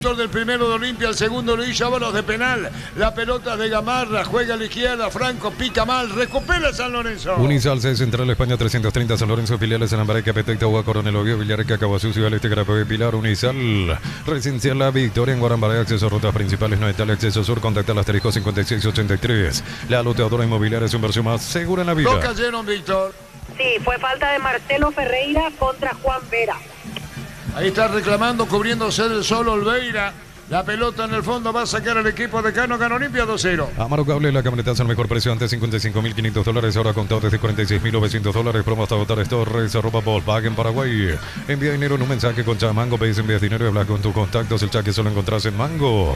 Del primero de Olimpia, el segundo Luis Ábalos de penal. La pelota de Gamarra, juega a la izquierda, Franco pica mal, recupera San Lorenzo. Unisal C, Central España 330, San Lorenzo, filiales en Ambareca, Petecta, Agua, Coronel Oviedo, Villarreca, Caguazú, Ciudad Este, Carapevé, Pilar, Unisal. Residencial La Victoria en Guarambaré, acceso a rutas principales, no está el acceso sur, contacta al asterisco 5683. La loteadora inmobiliaria es su inversión más segura en la vida. Dos cayeron, Víctor. Sí, fue falta de Marcelo Ferreira contra Juan Vera. Ahí está reclamando, cubriéndose del solo Olveira. La pelota en el fondo va a sacar al equipo de Cano. Gana Olimpia 2-0. Amaro Cable, la camionetazo al mejor precio, antes $55.500, ahora contado desde $46.900. Promo hasta Votar Torres, arroba Volkswagen Paraguay. Envía dinero en un mensaje con Chamango, pedís envías dinero y hablas con tus contactos. El chaque solo encontrás en Mango.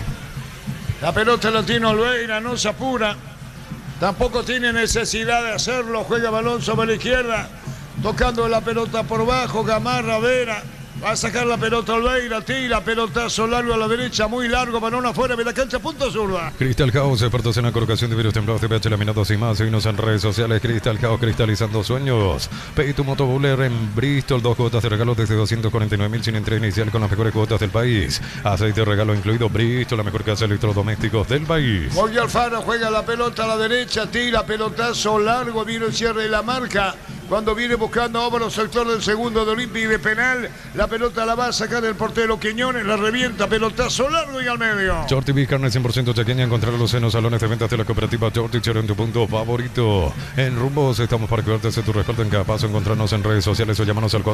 La pelota la tiene Olveira, no se apura. Tampoco tiene necesidad de hacerlo. Juega balón sobre la izquierda. Tocando la pelota por bajo, Gamarra, Vera. Va a sacar la pelota Olveira, tira, pelotazo largo a la derecha, muy largo, balón afuera de la cancha, punto zurda. Cristal Caos, expertos en la colocación de virus templados, TPH, laminados y más. Seguinos en redes sociales, Cristal Caos, cristalizando sueños. Pedí tu motobuller en Bristol, 2 cuotas de regalo desde 249.000 sin entrega inicial con las mejores cuotas del país. Aceite de regalo incluido, Bristol, la mejor casa de electrodomésticos del país. Volvió Alfaro, juega la pelota a la derecha, tira, pelotazo largo, vino el cierre de la marca. Cuando viene buscando a Óvalo, sector del segundo de Olimpia y de penal, la pelota la va a sacar el portero Quiñones, la revienta, pelotazo largo y al medio. Shorty B, carne 100% chaqueña, encontrarlos en los salones de ventas de la cooperativa Shorty, en tu punto favorito. En Rumbos estamos para cuidarte de tu respaldo en cada paso, encontrarnos en redes sociales o llámanos al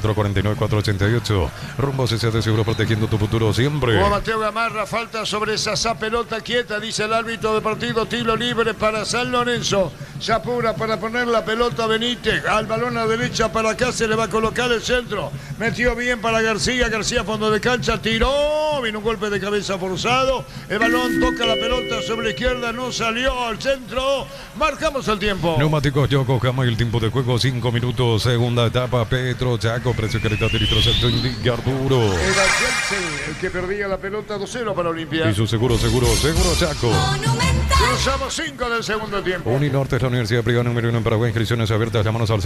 449-488. Rumbos S.A.D. seguro protegiendo tu futuro siempre. Juega Mateo Gamarra, falta sobre esa pelota quieta, dice el árbitro de partido, tiro libre para San Lorenzo. Se apura para poner la pelota Benítez, al balón a la derecha para acá, se le va a colocar el centro. Metió bien para García, García fondo de cancha, tiró, vino un golpe de cabeza forzado. El balón toca la pelota sobre la izquierda, no salió al centro. Marcamos el tiempo. Neumáticos Yokohama y el tiempo de juego 5 minutos. Segunda etapa, Petro Chaco, precio calidad de litro centro indica Arturo. Era Chelsea el que perdía la pelota 2-0 para Olimpia. Y su seguro Chaco. Cruzamos 5 del segundo tiempo. Uninorte es la universidad privada número 1 en Paraguay. Inscripciones abiertas. Llámanos al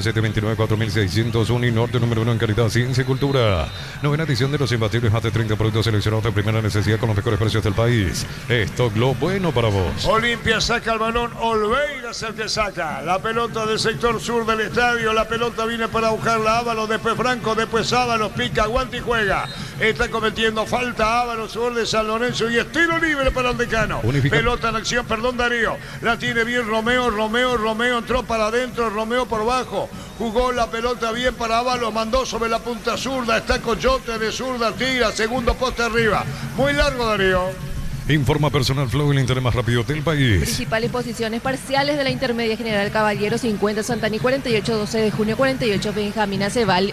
029-729-4600. Uninorte número 1 en calidad, ciencia y cultura. Novena edición de los imbatibles. Más de 30 productos seleccionados de primera necesidad con los mejores precios del país. Esto es lo bueno para vos. Olimpia saca el balón. Olveira es el que saca. La pelota del sector sur del estadio. La pelota viene para buscarla Ábalos. Después Franco. Después Ábalos. Pica, aguanta y juega. Está cometiendo falta Ábalos. Gol de San Lorenzo. Y estilo libre para el decano. Pelota en acción. Perdón, Darío. La tiene bien Romeo. Romeo entró para adentro. Romeo por bajo. Jugó la pelota bien para Ábalos. Mandó sobre la punta zurda. Está Coyote de zurda. Tira. Segundo poste arriba. Muy largo, Darío. Informa Personal Flow, el internet más rápido del país. Principales posiciones parciales de la intermedia general Caballero 50, Santani 48, 12 de junio 48, Benjamín Aceval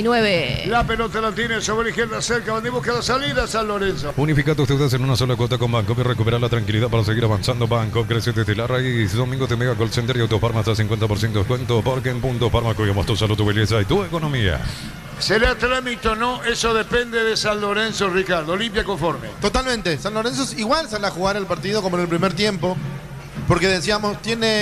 39. La pelota la tiene sobre la izquierda cerca, van a buscar la salida San Lorenzo. Unifica tus deudas en una sola cuota con Banco y recupera la tranquilidad para seguir avanzando. Banco crece desde la raíz. Domingo de Mega Call Center y Autofarma hasta 50% de descuento, porque en Punto Farma cuidamos tu salud, tu belleza y tu economía. ¿Será trámite o no? Eso depende de San Lorenzo, Ricardo. Olimpia conforme. Totalmente. San Lorenzo igual sale a jugar el partido como en el primer tiempo. Porque decíamos,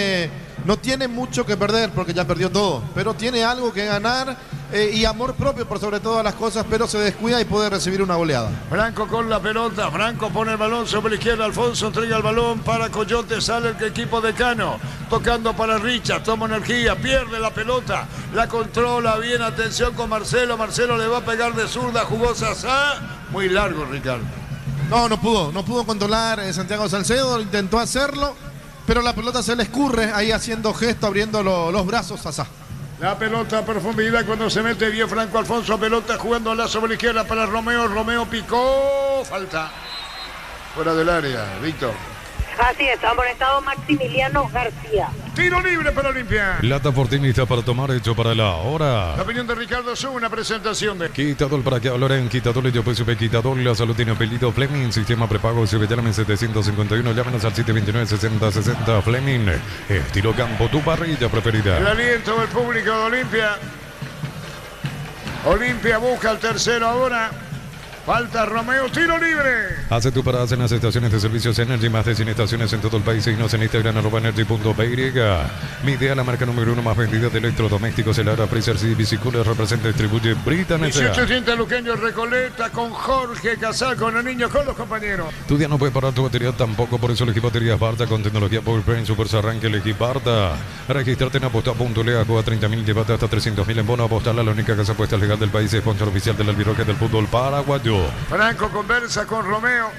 no tiene mucho que perder porque ya perdió todo. Pero tiene algo que ganar y amor propio por sobre todas las cosas. Pero se descuida y puede recibir una goleada. Franco con la pelota. Franco pone el balón sobre la izquierda. Alfonso entrega el balón para Coyote. Sale el equipo de Cano. Tocando para Richard. Toma energía. Pierde la pelota. La controla bien. Atención con Marcelo. Marcelo le va a pegar de zurda. Jugó Sasá. Muy largo, Ricardo. No pudo controlar Santiago Salcedo. Intentó hacerlo. Pero la pelota se le escurre ahí haciendo gesto, abriendo los brazos Sasá. La pelota a profundidad cuando se mete bien Franco Alfonso. Pelota jugándola sobre la izquierda para Romeo. Romeo picó. Falta. Fuera del área, Víctor. Así es, amonestado Maximiliano García. Tiro libre para Olimpia. Lata Fortinista para tomar, hecho para la hora. La opinión de Ricardo es una presentación de Quitador para que hablar Quitador y yo pues Quitador. La salud tiene apellido Fleming. Sistema prepago llamen 751. Llámenos al 729-6060 Fleming. Estilo campo, tu parrilla preferida. El aliento del público de Olimpia. Olimpia busca el tercero ahora. Falta Romeo, tiro libre. Hace tu parada en las estaciones de servicios Energy, más de 100 estaciones en todo el país. Síguenos en Instagram, @energy.py. Mi idea, la marca número 1 más vendida de electrodomésticos, el Ara Freezer CBC Cooler, representa y distribuye Britan S.A. 1800 Luqueño Recoleta con Jorge Casal, con el niño, con los compañeros. Tu día no puede parar tu batería tampoco, por eso elegí baterías Barta con tecnología Powertrain Super Arranque, elegí Barta. Registrarte en aposta.lea, juega 30.000, llévate hasta 300.000 en bono. Apostar, la única casa apuesta legal del país, sponsor oficial del albirroque del fútbol paraguayo. Franco conversa con Romeo.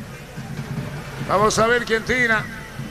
Vamos a ver quién tira.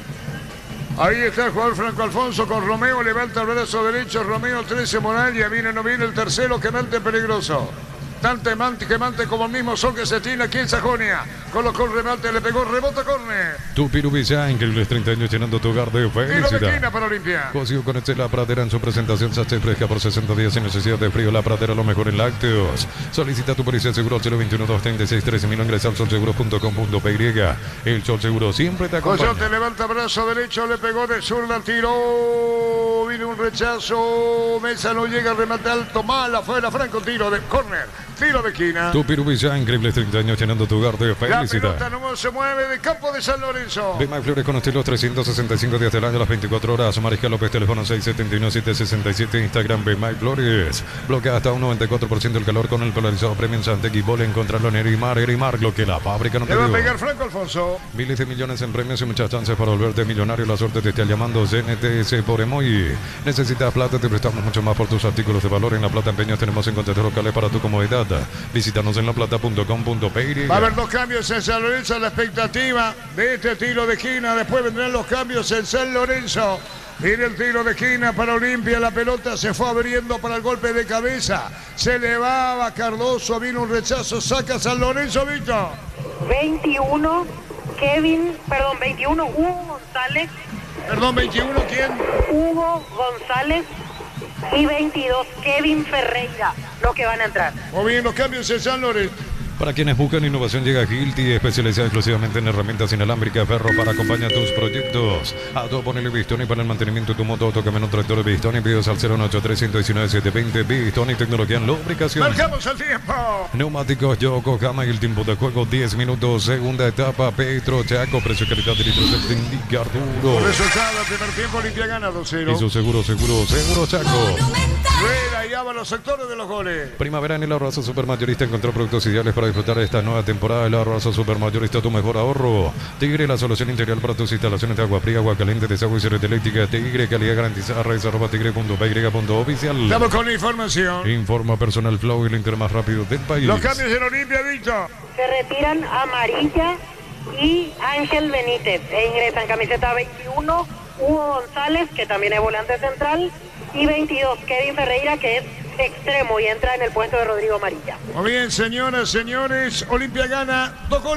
Ahí está el jugador Franco Alfonso con Romeo. Levanta el brazo derecho. Romeo 13 Moralia. Viene, no viene el tercero. Quemante peligroso. Tanto quemante como el mismo sol que se tiene aquí en Sajonia. Colocó el remate, le pegó, rebota córner. Tu Pirubilla, increíbles 30 años llenando tu hogar de Tiro de felicidad. esquina para Olimpia. Cocido con La Pradera en su presentación Sache fresca por 60 días sin necesidad de frío. La Pradera, lo mejor en lácteos. Solicita tu policía seguro al 021-236-13.000. Ingresa al solseguros.com.py. El Sol Seguro siempre te acompaña. Coyote levanta brazo derecho, le pegó de zurda, tiró. Viene un rechazo. Mesa no llega, remate alto, mal afuera. Franco, tiro de córner. Tiro de esquina. Tu Pirubilla, increíbles 30 años llenando tu hogar de La felicidad. pelota no se mueve de campo de San Lorenzo. Bemay Flores con estilos 365 días del año, las 24 horas. Mariscal López, teléfono 671-767, Instagram Bemay Flores. Bloquea hasta un 94% el calor con el polarizado premio en Santec y Vole. Encontrarlo en Erimar, lo que la fábrica no te Le va a dio. pegar Franco Alfonso. Miles de millones en premios y muchas chances para volverte millonario. La suerte te está llamando GNTS por Emoy. Necesitas plata, te prestamos mucho más por tus artículos de valor. En La Plata Empeños tenemos encontradores locales para tu comodidad. Visítanos en laplata.com.py. Va a haber 2 cambios en San Lorenzo. La expectativa de este tiro de esquina. Después vendrán los cambios en San Lorenzo. Viene el tiro de esquina para Olimpia. La pelota se fue abriendo para el golpe de cabeza. Se elevaba Cardoso. Vino un rechazo. Saca San Lorenzo, Víctor. 21, 21, Hugo González. Perdón, 21, ¿quién? Hugo González. Y 22, Kevin Ferreira, los que van a entrar. Muy bien, los cambios en San Lorenzo. Para quienes buscan innovación llega Hilti, especializada exclusivamente en herramientas inalámbricas Ferro para acompañar tus proyectos. A todo ponele Bistoni para el mantenimiento de tu moto, auto, camión, tractor Bistoni. Pedidos al 093-119-720. Bistoni, tecnología en lubricación. Marcamos el tiempo. Neumáticos Yokohama y el tiempo de juego 10 minutos. Segunda etapa, Petro Chaco, precio y calidad de litros te indica Arturo. Resultado, primer tiempo, Olimpia gana 2-0. Hizo seguro Chaco. Rueda y Aba los sectores de los goles. Primavera en el Arrozo Supermayorista encontró productos ideales para disfrutar de esta nueva temporada. El Arrozo Supermayorista, tu mejor ahorro. Tigre, la solución integral para tus instalaciones de agua fría, agua caliente, desagüe y red eléctrica. Tigre, calidad garantizada. @tigre.py.oficial. Estamos con la información. Informa Personal Flow, el Inter más rápido del país. Los cambios en Olimpia, Víctor. Se retiran Amarilla y Ángel Benítez. E ingresan camiseta 21, Hugo González, que también es volante central. Y 22, Kevin Ferreira, que es extremo y entra en el puesto de Rodrigo Amarilla. Muy bien, señoras, señores. Olimpia gana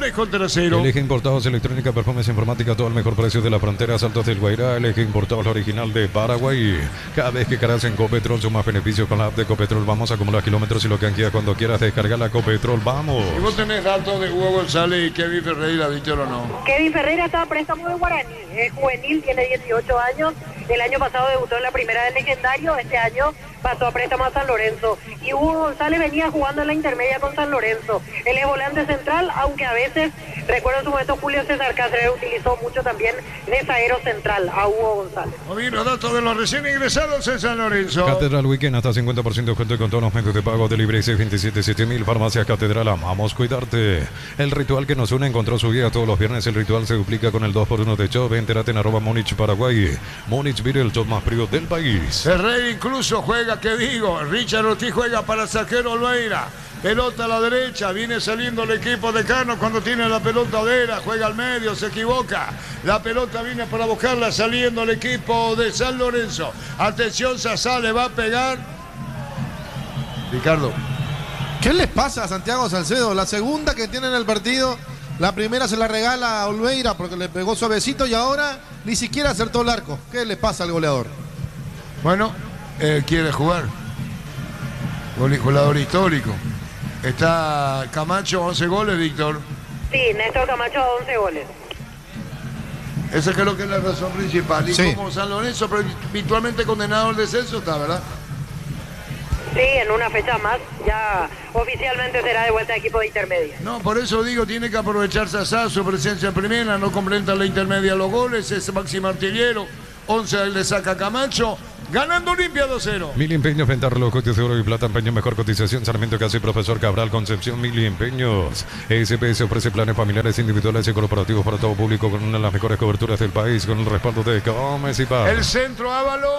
2-0. El eje importados, electrónica, perfumes, informática, todo el mejor precio de la frontera, Saltos del Guairá. El eje importados, original de Paraguay. Cada vez que cargas en Copetrol, suma beneficios con la app de Copetrol. Vamos a acumular kilómetros y lo que quieras cuando quieras descargar la Copetrol. Vamos. ¿Y vos tenés datos de Hugo González y Kevin Ferreira, Víctor, o no? Kevin Ferreira está a préstamo de Guaraní. Es juvenil, tiene 18 años. El año pasado debutó en la primera del Legendario. Este año pasó a préstamo a San Lorenzo. Y Hugo González venía jugando en la intermedia con San Lorenzo. Él es volante central, aunque a veces, recuerdo en su momento, Julio César Cáceres utilizó mucho también de zaguero central a Hugo González. Muy bien, los datos de los recién ingresados en San Lorenzo. Catedral Weekend, hasta 50% de descuento con todos los medios de pago de libre 627-7000. Farmacias Catedral, amamos cuidarte. El ritual que nos une encontró su guía todos los viernes. El ritual se duplica con el 2x1 de Chop. Entérate en @Múnich Paraguay. Múnich vive el top más frío del país. Ferreira incluso juega, ¿qué digo? Richard Ortiz juega para Saquero Olveira. Pelota a la derecha, viene saliendo el equipo de Cano cuando tiene la pelota Odera, juega al medio, se equivoca. La pelota viene para buscarla saliendo el equipo de San Lorenzo. Atención, Sasá le va a pegar. Ricardo. ¿Qué les pasa a Santiago Salcedo? La segunda que tiene en el partido, la primera se la regala a Olveira porque le pegó suavecito y ahora ni siquiera acertó el arco. ¿Qué le pasa al goleador? Bueno, quiere jugar. Goleador histórico. Está Camacho, 11 goles, Víctor. Sí, Néstor Camacho, 11 goles. Esa creo que es la razón principal. Y Sí. como San Lorenzo, pero habitualmente condenado al descenso, está, ¿verdad? Sí, en una fecha más ya oficialmente será de vuelta a equipo de intermedia. No, por eso digo, tiene que aprovecharse a su presencia en primera, no completa la intermedia los goles, es máximo artillero, 11 le saca Camacho, ganando Olimpia 2-0. Mil Empeños, venta relojes de oro y plata, empeño, mejor cotización, Sarmiento Casi, Profesor Cabral, Concepción, Mil Empeños. SPS ofrece planes familiares, individuales y corporativos para todo público con una de las mejores coberturas del país, con el respaldo de Gómez y Paz. El centro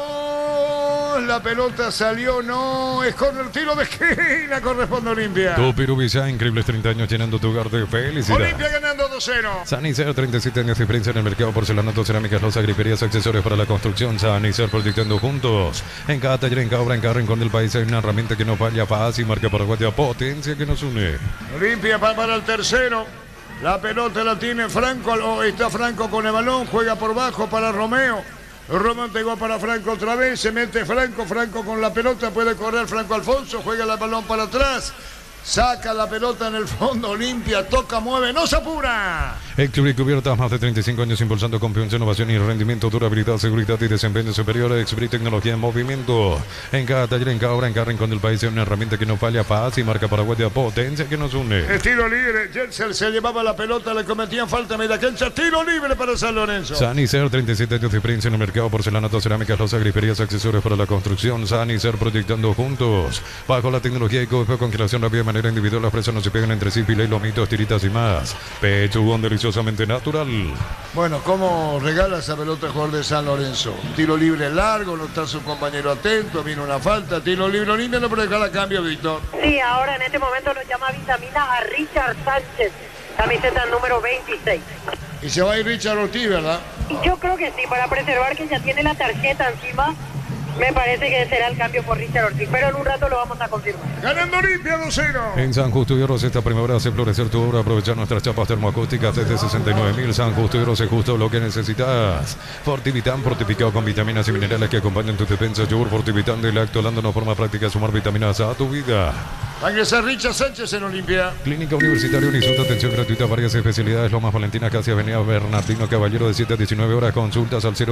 Ábalos, la pelota salió, no, es con el tiro de esquina, corresponde a Olimpia. Tupirubizá, increíbles 30 años llenando tu hogar de felicidad. Olimpia ganando 2-0. Sanicer, 37 años de experiencia en el mercado, porcelanato, cerámicas, losa, griperías, accesorios para la construcción. Sanicer, proyectando juntos. En cada taller, en cada obra, en cada rincón del país hay una herramienta que no falla, paz y marca paraguaya, potencia que nos une. Olimpia va para el tercero. La pelota la tiene Franco, está Franco con el balón, juega por bajo para Romeo. Romeo entregó para Franco otra vez, se mete Franco con la pelota, puede correr Franco Alfonso, juega el balón para atrás. Saca la pelota en el fondo, Olimpia, toca, mueve, no se apura. El Club de Cubiertas, más de 35 años impulsando confianza, innovación y rendimiento, durabilidad, seguridad y desempeño superior. Expert tecnología en movimiento. En cada taller, en cada obra, en cada rincón del país hay una herramienta que no falla, paz y marca paraguaya, potencia que nos une. Tiro libre, Jetzel se llevaba la pelota, le cometían falta media cancha, tiro libre para San Lorenzo. Sanicer, 37 años de experiencia en el mercado, porcelanato, cerámicas, losa, griferías, accesorios para la construcción. Sanicer, proyectando juntos. Bajo la tecnología y con creación rápida de manera individual, las presas no se pegan entre sí, pila y lomitos, tiritas y más. Pechugón deliciosamente natural. Bueno, ¿cómo regala esa pelota el jugador de San Lorenzo? Tiro libre largo, no está su compañero atento, viene una falta, tiro libre Olimpia, no puede dejar a cambio, Víctor. Sí, ahora en este momento lo llama Vitamina a Richard Sánchez, camiseta número 26. Y se va a ir Richard Ortiz, ¿verdad? Y yo creo que sí, para preservar que ya tiene la tarjeta encima, me parece que será el cambio por Richard Ortiz, pero en un rato lo vamos a confirmar. Ganando Olimpia 2-0. En San Justo y Ros, esta primavera hace florecer tu obra. Aprovechar nuestras chapas termoacústicas desde 69.000. San Justo y Ros es justo lo que necesitas. Fortivitán, fortificado con vitaminas y minerales que acompañan tu defensa. Yogur Fortivitán de Lactolando, una forma práctica de sumar vitaminas a tu vida. Va a ingresar Richard Sánchez en Olimpia. Clínica Universitaria Unisud, atención gratuita, varias especialidades. Lomas Valentina, casi Avenida Bernardino Caballero, de 7 a 19 horas. Consultas al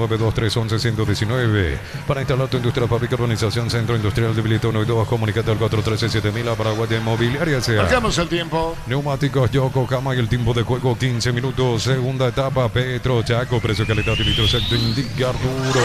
0992311119. Para instalar tu industria, fábrica, urbanización, centro industrial de Bilito 1 y 2, comunicate al 413-7000 a Paraguay Inmobiliaria sea. Marcamos el tiempo. Neumáticos Yokohama y el tiempo de juego 15 minutos. Segunda etapa, Petro Chaco, precio, calidad y litro exacto indica Arturo.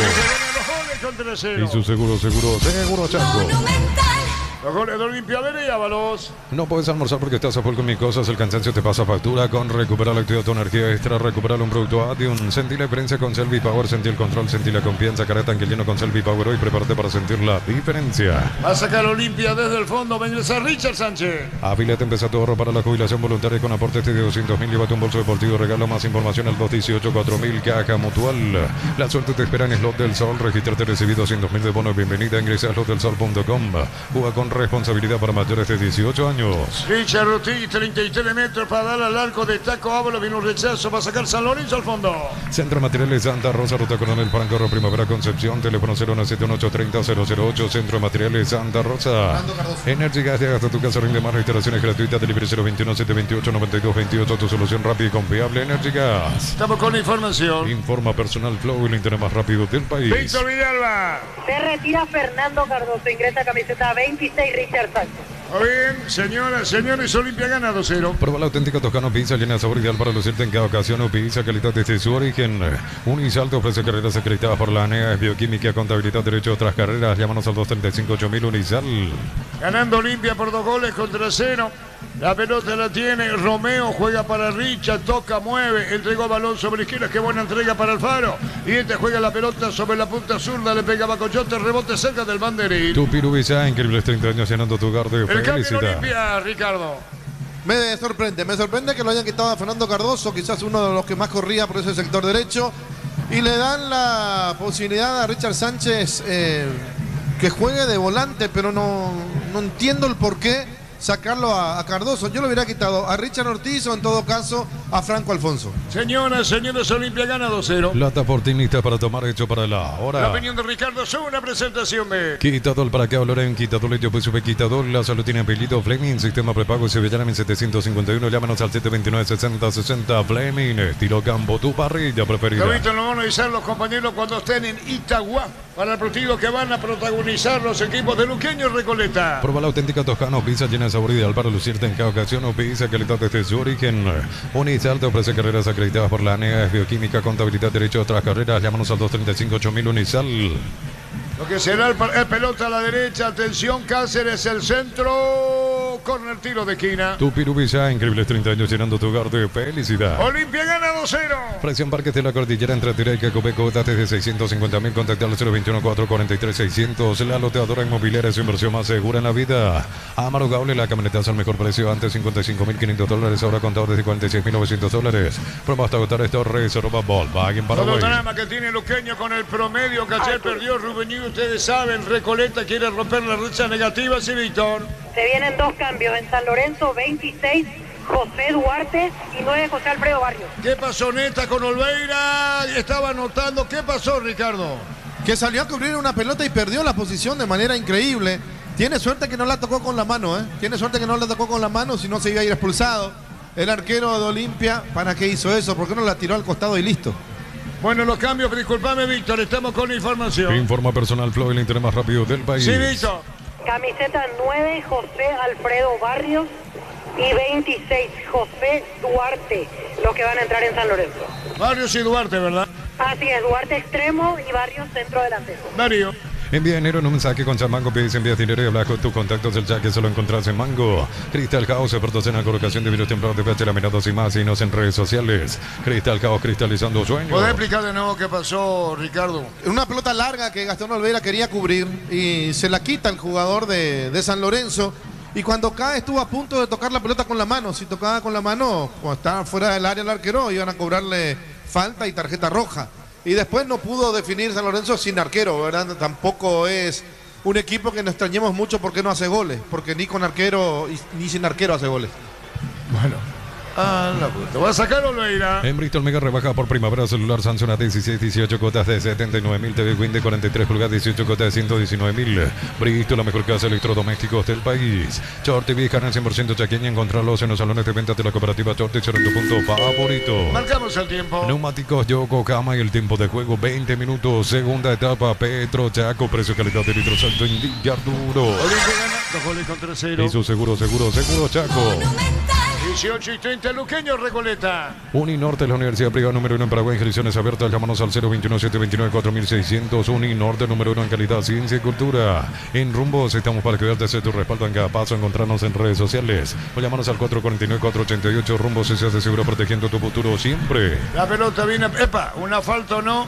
Y su seguro Chaco. Los goles de Olimpia, y Ábalos. No puedes almorzar porque estás a full con mis cosas. El cansancio te pasa factura. Con Recuperar la actividad, tu energía extra. Recuperar un producto Adium. Sentí la diferencia con Selvi Power. Sentí el control, sentí la confianza. Careta tanque lleno con Selvi Power. Hoy prepárate para sentir la diferencia. Va a sacar Olimpia desde el fondo. Va a ingresar Richard Sánchez. Afíliate, empieza tu ahorro para la jubilación voluntaria con aportes de 200.000. Llévate un bolso deportivo. Regalo, más información al 218-4000. Caja Mutual. La suerte te espera en Slot del Sol. Regístrate, recibí 200.000 de bono. Bienvenida. Ingresa a slotdelsol.com. Juega con responsabilidad para mayores de 18 años. Richard Ortiz, 33 metros para dar al arco de Taco Ábalos. Viene un rechazo para sacar San Lorenzo al fondo. Centro Materiales Santa Rosa, Ruta Coronel Franco, Primavera Concepción. Teléfono 0171830-008. Centro Materiales Santa Rosa. Energy Gas, llega hasta tu casa, rinde más, instalaciones gratuitas. Delivery 021-728-9228. Tu solución rápida y confiable. Energy Gas. Estamos con la información. Informa Personal Flow, el internet más rápido del país. Víctor Villalba. Se retira Fernando Cardoso, ingresa camiseta 26 Richard Sánchez. Muy bien, señoras, señores, Olimpia gana 2-0. Prueba la auténtica Toscano Pizza, llena de sabor ideal para lucirte en cada ocasión. O pizza, calidad desde su origen. Unisal te ofrece carreras acreditadas por la ANEA, bioquímica, contabilidad, derecho a otras carreras. Llámanos al 235-8000 Unisal. Ganando Olimpia por 2 goles contra 0. La pelota la tiene Romeo, juega para Richard, toca, mueve, entregó balón sobre izquierda, qué buena entrega para Alfaro. Y este juega la pelota sobre la punta zurda, le pega Bacoyote, rebote cerca del banderín. Tupirubizá, increíbles 30 años llenando tu hogar de el cambio en felicidad. Olimpia, Ricardo. Me sorprende que lo hayan quitado a Fernando Cardoso, quizás uno de los que más corría por ese sector derecho, y le dan la posibilidad a Richard Sánchez que juegue de volante, pero no entiendo el porqué. sacarlo a Cardoso. Yo lo hubiera quitado a Richard Ortiz o en todo caso a Franco Alfonso. Señoras, señores, Olimpia gana 2-0. Lata Fortinista para tomar hecho para la La hora. opinión de Ricardo es una presentación de... Quitador para acá, Loren, quitador, lecho, pues sube quitador. La salud tiene apellido Fleming, sistema prepago Sevillana 1751. Llámanos al 729-6060 Fleming, estilo campo, tu parrilla preferida. Ahorita lo van a avisar los compañeros cuando estén en Itagua para el partido que van a protagonizar los equipos de Luqueño y Recoleta. Prueba la auténtica Toscano, pizza llena de sabor ideal para lucirte en cada ocasión o pizza calidad desde su origen. Unicel te ofrece carreras acreditadas por la ANEA, bioquímica, contabilidad, derecho a otras carreras. Llámanos al 235-8000 Unicel. Lo que será el pelota a la derecha, atención, Cáceres, el centro, corner, tiro de esquina. Tu Pirubisa, increíbles 30 años llenando tu hogar de felicidad. Olimpia gana 2-0. Presión Parques de la Cordillera entre Tireca y Copeco, datos de 650.000, contactar al 021-443-600. La loteadora inmobiliaria es su inversión más segura en la vida. Amaro Gaule, la camionetazo al mejor precio, antes $55.500, ahora contado desde $46.900. Promo hasta agotar esto, reserva Volkswagen Todo Paraguay. drama que tiene Luqueño con el promedio que ayer perdió Rubén y ustedes saben, Recoleta quiere romper la racha negativa, sí, Víctor. Se vienen 2 cambios. En San Lorenzo, 26, José Duarte y 9, José Alfredo Barrios. ¿Qué pasó, Neta, con Olveira? Estaba anotando. ¿Qué pasó, Ricardo? Que salió a cubrir una pelota y perdió la posición de manera increíble. Tiene suerte que no la tocó con la mano, ¿eh? Tiene suerte que no la tocó con la mano, si no se iba a ir expulsado. El arquero de Olimpia, ¿para qué hizo eso? ¿Por qué no la tiró al costado y listo? Bueno, los cambios, disculpame, Víctor, estamos con información. Informa personal Flow, el internet más rápido del país. Sí, Víctor. Camiseta 9, José Alfredo Barrios y 26, José Duarte, los que van a entrar en San Lorenzo. Barrios y Duarte, ¿verdad? Así es, Duarte extremo y Barrios centro delantero. Darío. Envía dinero en un mensaje con Mango, pides envías dinero y hablas con tus contactos del chat que solo encontrás en Mango. Cristal Caos, expertos en la colocación de virus tempranos de PH, laminados y más, y nos en redes sociales. Cristal Caos, cristalizando sueños. ¿Podés explicar de nuevo qué pasó, Ricardo? Una pelota larga que Gastón Olveira quería cubrir y se la quita el jugador de San Lorenzo. Y cuando cae estuvo a punto de tocar la pelota con la mano. Si tocaba con la mano, cuando estaba fuera del área el arquero, iban a cobrarle falta y tarjeta roja. Y después no pudo definir San Lorenzo sin arquero, ¿verdad? Tampoco es un equipo que nos extrañemos mucho porque no hace goles. Porque ni con arquero ni sin arquero hace goles. Bueno. La puta. ¿Va a sacar Olveira? En Bristol Mega rebaja por primavera celular Samsung a 16, 18 cuotas de 79.000, TV Win de 43 pulgadas, 18 cuotas de 119.000. Bristol, la mejor casa de electrodomésticos del país. Short TV, canal 100% chaqueña, encontrarlos en los salones de ventas de la cooperativa Short, será tu punto favorito. Marcamos el tiempo. Neumáticos Yokohama y el tiempo de juego 20 minutos. Segunda etapa, Petro Chaco, precio calidad de litro salto en Villarduro. Olimpia gana 2 goles contra 0. Y su seguro Chaco. 18 y 30, Luqueño, Recoleta. Uninorte, la Universidad Privada número 1 en Paraguay, inscripciones abiertas, llámanos al 021-729-4600. Uninorte, número 1 en calidad, ciencia y cultura. En Rumbos, estamos para que darte tu respaldo en cada paso, encontrarnos en redes sociales. O llámanos al 449-488, Rumbos, se hace seguro protegiendo tu futuro siempre. La pelota viene, una falta o no.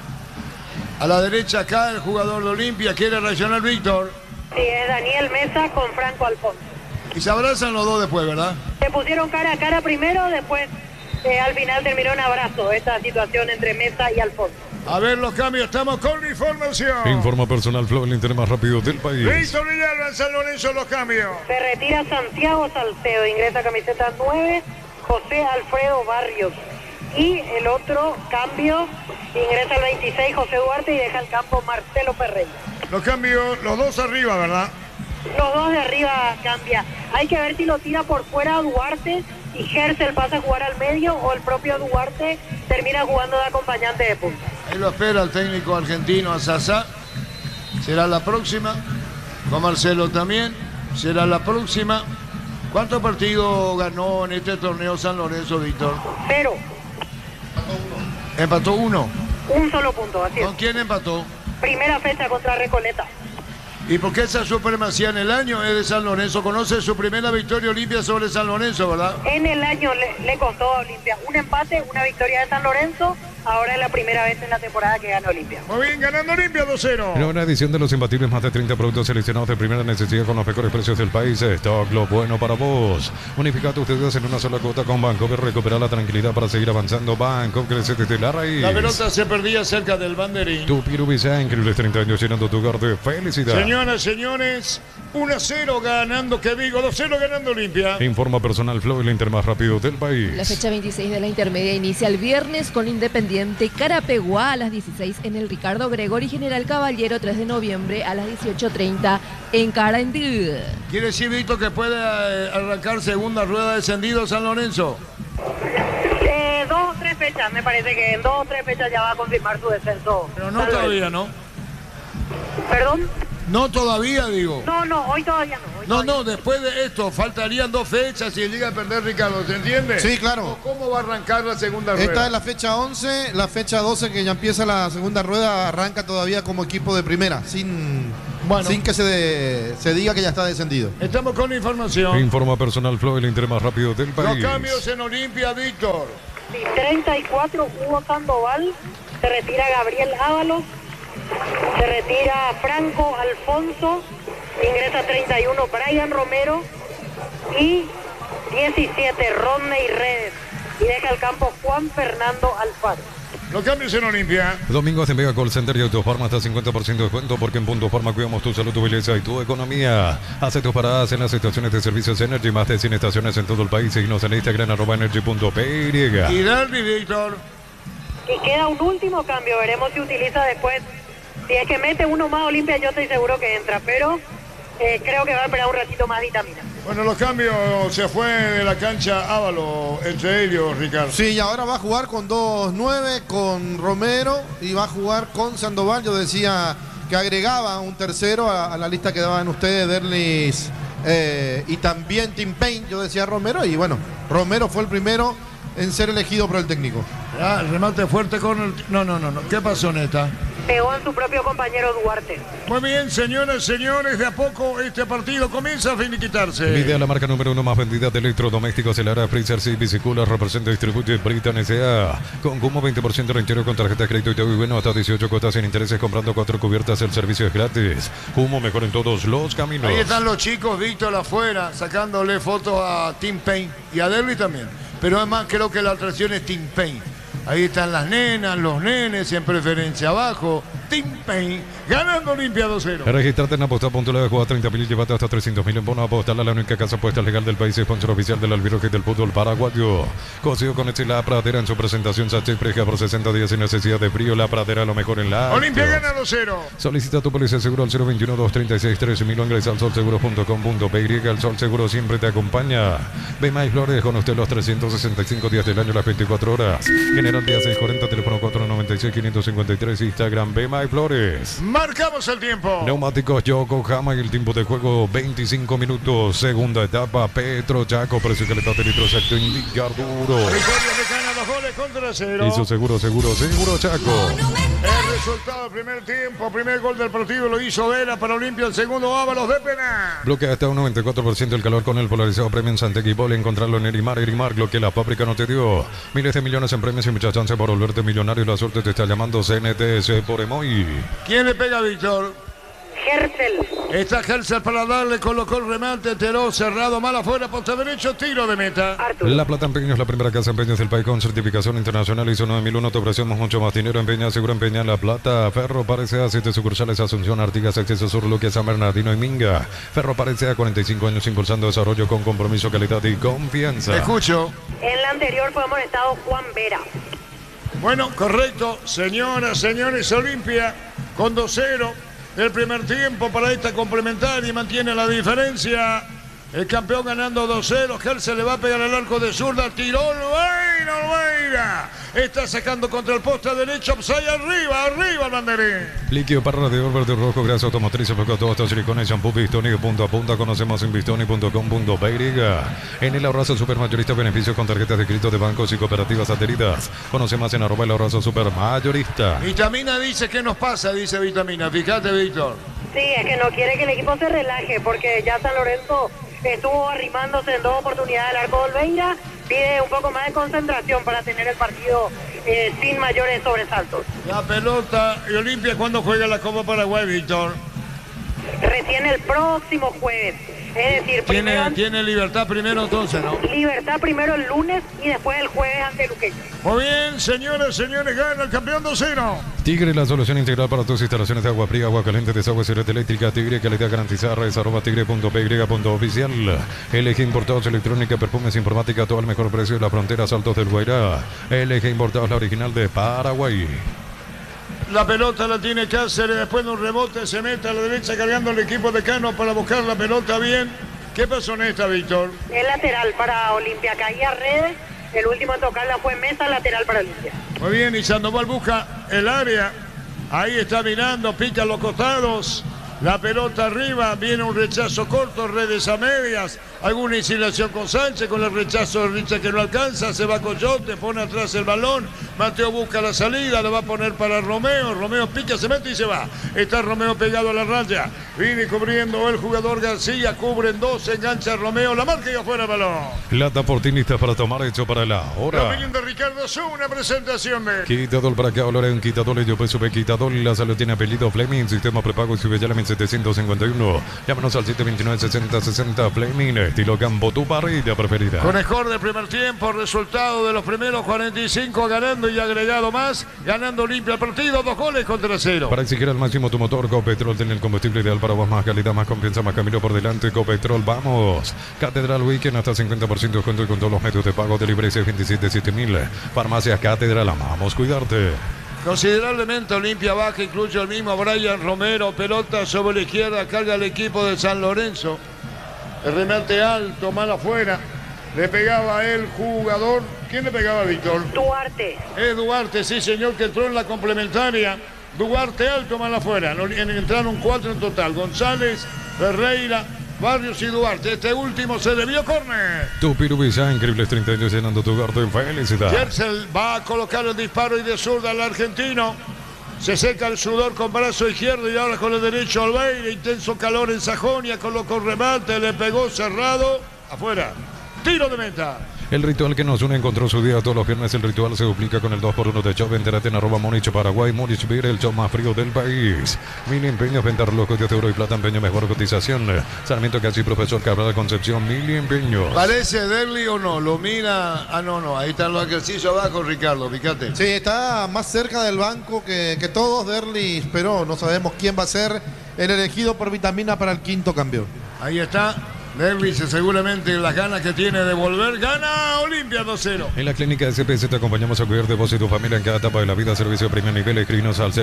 A la derecha acá el jugador de Olimpia, quiere reaccionar Víctor. Sí, es Daniel Mesa con Franco Alfonso. Y se abrazan los dos después, ¿verdad? Se pusieron cara a cara primero, después al final terminó en abrazo esta situación entre Mesa y Alfonso. A ver los cambios, estamos con información. Informa personal Flow, el internet más rápido del país. Víctor Villalba en San Lorenzo, los cambios. Se retira Santiago Salcedo, ingresa camiseta 9, José Alfredo Barrios. Y el otro cambio, ingresa el 26, José Duarte, y deja el campo Marcelo Ferreira. Los cambios, los dos arriba, ¿verdad? Los dos de arriba cambia. Hay que ver si lo tira por fuera a Duarte y Gersel pasa a jugar al medio o el propio Duarte termina jugando de acompañante de punta. Ahí lo espera el técnico argentino Azazá. Será la próxima. Con Marcelo también. Será la próxima. ¿Cuántos partidos ganó en este torneo San Lorenzo, Víctor? 0. Empató 1. Un solo punto, así es. ¿Con quién empató? Primera fecha contra Recoleta. ¿Y por qué esa supremacía en el año es de San Lorenzo? Conoce su primera victoria Olimpia sobre San Lorenzo, ¿verdad? En el año le costó a Olimpia un empate, una victoria de San Lorenzo. Ahora es la primera vez en la temporada que gana Olimpia. Muy bien, ganando Olimpia 2-0. Nueva edición de los imbatibles, más de 30 productos seleccionados de primera necesidad con los mejores precios del país. Stock, lo bueno para vos. Unificate ustedes en una sola cuota con Bancover. Recuperar la tranquilidad para seguir avanzando. Bancover crece desde la raíz. La pelota se perdía cerca del banderín. Tu Pirubisa, increíbles 30 años llenando tu hogar de felicidad. Señoras, señores, 1-0 ganando que Vigo, 2-0 ganando Olimpia. Informa Personal Flow, el Inter más rápido del país. La fecha 26 de la intermedia inicia el viernes con Independiente Carapeguá a las 16 en el Ricardo Gregori General Caballero, 3 de noviembre a las 18:30 en Carandí. ¿Quiere decir, Víctor, que puede arrancar segunda rueda de descendido San Lorenzo? 2 o 3 fechas, me parece que en 2 o 3 fechas ya va a confirmar su descenso. Pero no todavía, ¿no? ¿Perdón? No todavía, digo. No, hoy todavía no. No, después de esto faltarían 2 fechas y llega a perder Ricardo, ¿se entiende? Sí, claro. ¿Cómo va a arrancar la segunda rueda? Esta es la fecha 11, la fecha 12 que ya empieza la segunda rueda, arranca todavía como equipo de primera, sin que se diga que ya está descendido. Estamos con información. Informa Personal Flow, el Inter más rápido del país. Los cambios en Olimpia, Víctor. 34, Hugo Sandoval, se retira Gabriel Ábalos, se retira Franco Alfonso, ingresa 31 Brian Romero y 17 Rodney Redes, y deja el campo Juan Fernando Alfaro. Los cambios en Olimpia. Domingos en Vega Call Center y Autofarma hasta 50% de descuento porque en Punto Farma cuidamos tu salud, tu belleza y tu economía. Hace tus paradas en las estaciones de servicios Energy, más de 100 estaciones en todo el país. Síguenos en Instagram @energy.py. Y Derby, Víctor. Y queda un último cambio, veremos si utiliza después. Si es que mete uno más Olimpia, yo estoy seguro que entra, pero creo que va a esperar un ratito más Vitamina. Bueno, los cambios, se fue de la cancha Ávalo, entre ellos, Ricardo. Sí, y ahora va a jugar con 2-9, con Romero, y va a jugar con Sandoval. Yo decía que agregaba un tercero a la lista que daban ustedes, Derlis y también Tim Payne. Yo decía Romero, y bueno, Romero fue el primero en ser elegido por el técnico. El remate fuerte con el... No. ¿Qué pasó, Neta? Pegó en su propio compañero Duarte. Muy bien, señoras, señores, de a poco este partido comienza a finiquitarse. Lidea, la marca número 1 más vendida de electrodomésticos, el área Freezer y Bicicula, representa y distribuye Britan S.A. Con como 20% de interior con tarjeta de crédito y todo y bueno, hasta 18 cuotas sin intereses, comprando 4 cubiertas, el servicio es gratis. Humo mejor en todos los caminos. Ahí están los chicos, Víctor, afuera, sacándole fotos a Tim Payne y a Derby también. Pero además creo que la atracción es Tim Payne. Ahí están las nenas, los nenes en preferencia abajo. Tim Payne ganando Olimpia 2-0. Registrate en aposta.la, juega 30.000 y llévate hasta 300.000 en bono. Apostarla, la única casa apuesta legal del país, sponsor oficial del albirroje del fútbol paraguayo. Cocido con La Pradera en su presentación Sache Preja por 60 días sin necesidad de frío. La Pradera, lo mejor en la... Olimpia gana 2-0. Solicita tu póliza de seguro al 021-236-13.000 o ingresa al solseguro.com.py. El Sol Seguro siempre te acompaña. Bema y Flores con usted los 365 días del año, las 24 horas. General Día 640, teléfono 496-553, Instagram Bema y Flores. Marcamos el tiempo. Neumáticos Yokohama y el tiempo de juego 25 minutos. Segunda etapa, Petro Chaco, precio que le está litro exacto, indicar duro. Victoria que gana 2 goles contra 0. Hizo seguro Chaco. El resultado del primer tiempo, primer gol del partido lo hizo Vera para Olimpia, el segundo Ábalos de penal. Bloquea hasta un 94% el calor con el polarizado premio en Santequi Pole. Encontrarlo en Erimar, lo que la fábrica no te dio. Miles de millones en premios y mucha chance por volverte millonario. La suerte te está llamando CNTS por Emoy. ¿Quién le pega, Víctor? Hercel. Está Hercel para darle, colocó el remate, tiró cerrado, mal afuera, posta derecho, tiro de meta. Arturo. La Plata Empeño es la primera casa empeños del país con certificación internacional ISO 9001. Te ofrecemos mucho más dinero. Empeña, seguro empeña La Plata. Ferro Parecea, 7 sucursales, Asunción, Artigas, Acceso Sur, Luque, San Bernardino y Minga. Ferro Parecea, 45 años impulsando desarrollo con compromiso, calidad y confianza. Escucho. En la anterior fue amonestado Juan Vera. Bueno, correcto. Señoras, señores, Olimpia con 2-0 el primer tiempo para esta complementaria y mantiene la diferencia. El campeón ganando 2-0. Hercel le va a pegar al arco de zurda. Tiró Olveira. Está sacando contra el poste derecho. Upside arriba el banderín. Líquido para radiador verde rojo, grasa automotriz, porque todo esto silicona y shampoo Bistoni punto a punta. Conocemos en bistoni.com.py. En el Abrazo Supermayorista, beneficios con tarjetas de crédito de bancos y cooperativas adheridas. Conoce más en @el Abrazo Supermayorista. Vitamina dice, ¿qué nos pasa? Dice Vitamina. Fíjate, Víctor. Sí, es que no quiere que el equipo se relaje porque ya San Lorenzo estuvo arrimándose en 2 oportunidades al arco de Olveira. Pide un poco más de concentración para tener el partido sin mayores sobresaltos. La pelota y Olimpia, ¿cuándo juega la Copa Paraguay, Víctor? Recién el próximo jueves. Es decir, primero Tiene Libertad primero entonces, ¿no? Libertad primero el lunes y después el jueves ante Luqueño. Muy bien, señores, gana el campeón 2-0. Tigre, la solución integral para tus instalaciones de agua fría, agua caliente, desagüe y red eléctrica. Tigre, calidad garantizada, es @tigre.py.oficial. LG Importados, electrónica, perfumes, informática, todo al mejor precio de las fronteras altos del Guairá. LG Importados, la original de Paraguay. La pelota la tiene Cáceres, después de un rebote se mete a la derecha cargando el equipo de Cano para buscar la pelota bien. ¿Qué pasó en esta, Víctor? El lateral para Olimpia, caía Redes, el último en tocarla fue Mesa, lateral para Olimpia. Muy bien, y Sandoval busca el área. Ahí está mirando, pica los costados. La pelota arriba, viene un rechazo corto, Redes a medias. Alguna insinuación con Sánchez, con el rechazo de Richard que no alcanza. Se va Coyote, pone atrás el balón. Mateo busca la salida, la va a poner para Romeo. Romeo pica, se mete y se va. Está Romeo pegado a la raya. Viene cubriendo el jugador García. Cubren dos, engancha Romeo. La marca y afuera el balón. Lata oportunista para tomar, hecho para la La hora. opinión de Ricardo Su, una presentación de... Quitador para acá, Loren, quitador, yo peso quitador, la salud tiene apellido Fleming, sistema prepago y sube ya la 751. Llámanos al 729-6060 Fleming, estilo campo, tu parrilla preferida. Con score del primer tiempo, resultado de los primeros 45, ganando y agregado más, ganando limpio el partido, 2 goles contra 0. Para exigir al máximo tu motor, Copetrol tiene el combustible ideal para vos, más calidad, más confianza, más camino por delante. Copetrol, vamos. Catedral Weekend hasta 50% descuento y con todos los medios de pago de libre 277000. Farmacias Catedral, amamos cuidarte. Considerablemente Olimpia baja, incluye el mismo Brian Romero, pelota sobre la izquierda, carga el equipo de San Lorenzo. El remate alto, mal afuera. Le pegaba el jugador. ¿Quién le pegaba, Víctor? Duarte. Es Duarte, sí señor, que entró en la complementaria. Duarte alto, mal afuera. Entraron 4 en total. González, Ferreira, Barrios y Duarte. Este último se debió córner. Tu Pirubisa, increíbles 30 años llenando tu garden. Felicidad. Jersel va a colocar el disparo y de zurda al argentino. Se seca el sudor con brazo izquierdo y ahora con el derecho Olveira. Intenso calor en Sajonia, colocó remate, le pegó cerrado. Afuera. Tiro de meta. El ritual que nos une encontró su día todos los viernes. El ritual se duplica con el 2x1 de Chop. Entérate en @Múnich Paraguay. Múnich Beer, el show más frío del país. Mil empeños, venta relojes de oro y plata, empeño, mejor cotización. Sarmiento Casi, Profesor Cabral Concepción, Mil empeños. ¿Parece Derli o no? Lo mira. Ah, no. Ahí están los ejercicios abajo, Ricardo. Fíjate. Sí, está más cerca del banco que todos. Derlis, pero no sabemos quién va a ser el elegido por Vitamina para el quinto cambio. Ahí está. Derli seguramente las ganas que tiene de volver. Gana Olimpia 2-0. En la clínica SPC te acompañamos a cuidar de vos y tu familia en cada etapa de la vida. Servicio de primer nivel. Escribinos al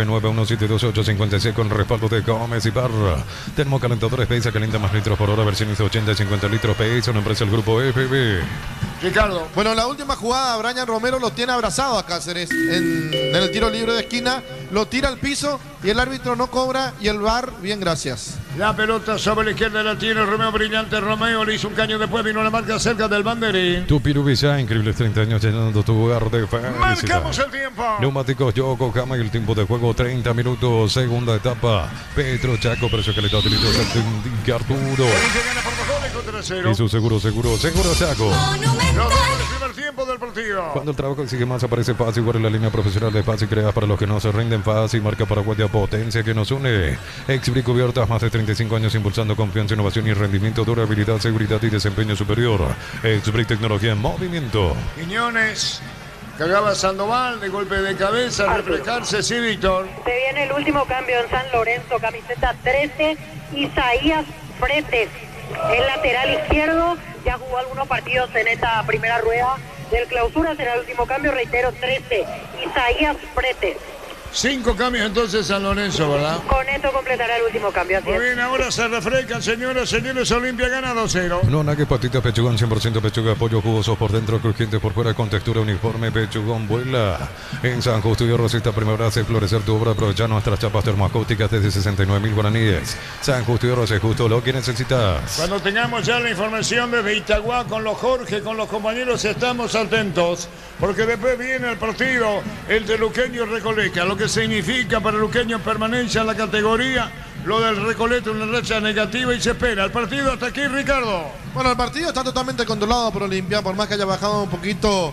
099172856 con respaldo de Gómez y Parra. Termocalentadores PEISA, calienta más litros por hora. Versión 80 y 50 litros PEISA, una empresa del grupo FB. Ricardo. Bueno, la última jugada, Brian Romero lo tiene abrazado a Cáceres en el tiro libre de esquina. Lo tira al piso y el árbitro no cobra y el VAR, bien, gracias. La pelota sobre la izquierda la tiene Romeo, brillante Romeo, le hizo un caño después, vino la marca cerca del banderín. Tu Pirubisa, increíbles 30 años llenando tu hogar de felicidad. Marcamos el tiempo. Neumáticos Yokohama y el tiempo de juego 30 minutos, segunda etapa. Petro Chaco, precio que le está utilizando indica Arturo. Olimpia gana por 2 goles contra 0. Y su seguro Chaco. Los goles del primer tiempo del partido. Cuando el trabajo exige más, aparece Paz, igual en la línea profesional de Paz y creas para los que no se rinden. Paz y marca paraguaya, potencia que nos une. Exbric Cubiertas, más de 35 años impulsando confianza, innovación y rendimiento, durabilidad, seguridad y desempeño superior. Exbric, tecnología en movimiento. Quiñones, cagaba Sandoval de golpe de cabeza, reflejarse, sí, Víctor. Se viene el último cambio en San Lorenzo, camiseta 13, Isaías Fretes. El lateral izquierdo ya jugó algunos partidos en esta primera rueda del clausura, será el último cambio, reitero, 13, Isaías Fretes. 5 cambios entonces San Lorenzo, ¿verdad? Con esto completará el último cambio. Así Muy es. bien, ahora se refrescan, señoras, señores, Olimpia gana 2-0. No, nague, patitas, pechugón, 100% pechuga, pollo jugoso por dentro, crujiente por fuera, con textura uniforme, pechugón, vuela. En San Justo y Rosita, primavera, hace florecer tu obra, aprovechar nuestras chapas termoacústicas desde 69.000 guaraníes. San Justo y Rosé, justo lo que necesitas. Cuando tengamos ya la información desde Itagua con los Jorge, con los compañeros, estamos atentos, porque después viene el partido, el de Luqueño Recoleca, lo que significa para Luqueño en permanencia en la categoría, lo del Recoleta, una racha negativa y se espera. El partido hasta aquí, Ricardo. Bueno, el partido está totalmente controlado por Olimpia, por más que haya bajado un poquito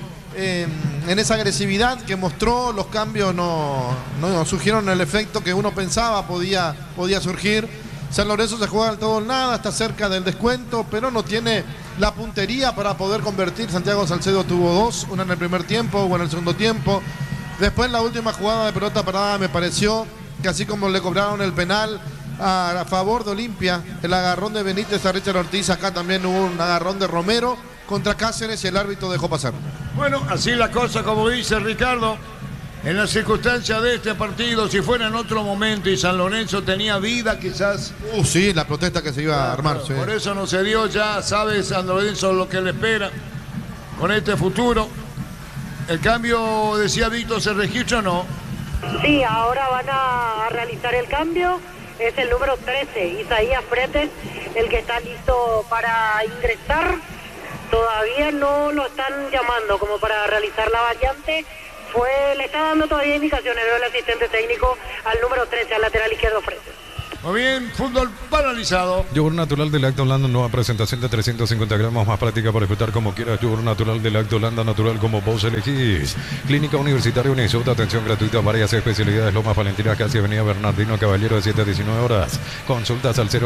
en esa agresividad que mostró, los cambios no surgieron el efecto que uno pensaba podía surgir. San Lorenzo se juega al todo o nada, está cerca del descuento, pero no tiene la puntería para poder convertir. Santiago Salcedo tuvo 2, una en el primer tiempo, una en el segundo tiempo. Después en la última jugada de pelota parada me pareció que así como le cobraron el penal a favor de Olimpia, el agarrón de Benítez a Richard Ortiz, acá también hubo un agarrón de Romero contra Cáceres y el árbitro dejó pasar. Bueno, así la cosa, como dice Ricardo, en las circunstancias de este partido, si fuera en otro momento y San Lorenzo tenía vida, quizás... Sí, la protesta que se iba a armar. Sí. Por eso no se dio, ya sabe San Lorenzo lo que le espera con este futuro. El cambio, decía Víctor, ¿se registra o no? Sí, ahora van a realizar el cambio. Es el número 13, Isaías Fretes, el que está listo para ingresar. Todavía no lo están llamando como para realizar la variante. Le está dando todavía indicaciones, veo el asistente técnico al número 13, al lateral izquierdo Fretes. Muy bien, fútbol paralizado. Yogur natural de Lacto Holanda, nueva presentación de 350 gramos, más práctica para disfrutar como quieras. Yogur natural de Lacto Holanda, natural como vos elegís. Clínica Universitaria Unisota, atención gratuita, varias especialidades. Lomas Valentina, casi Avenida Bernardino Caballero, de 7 a 19 horas. Consultas al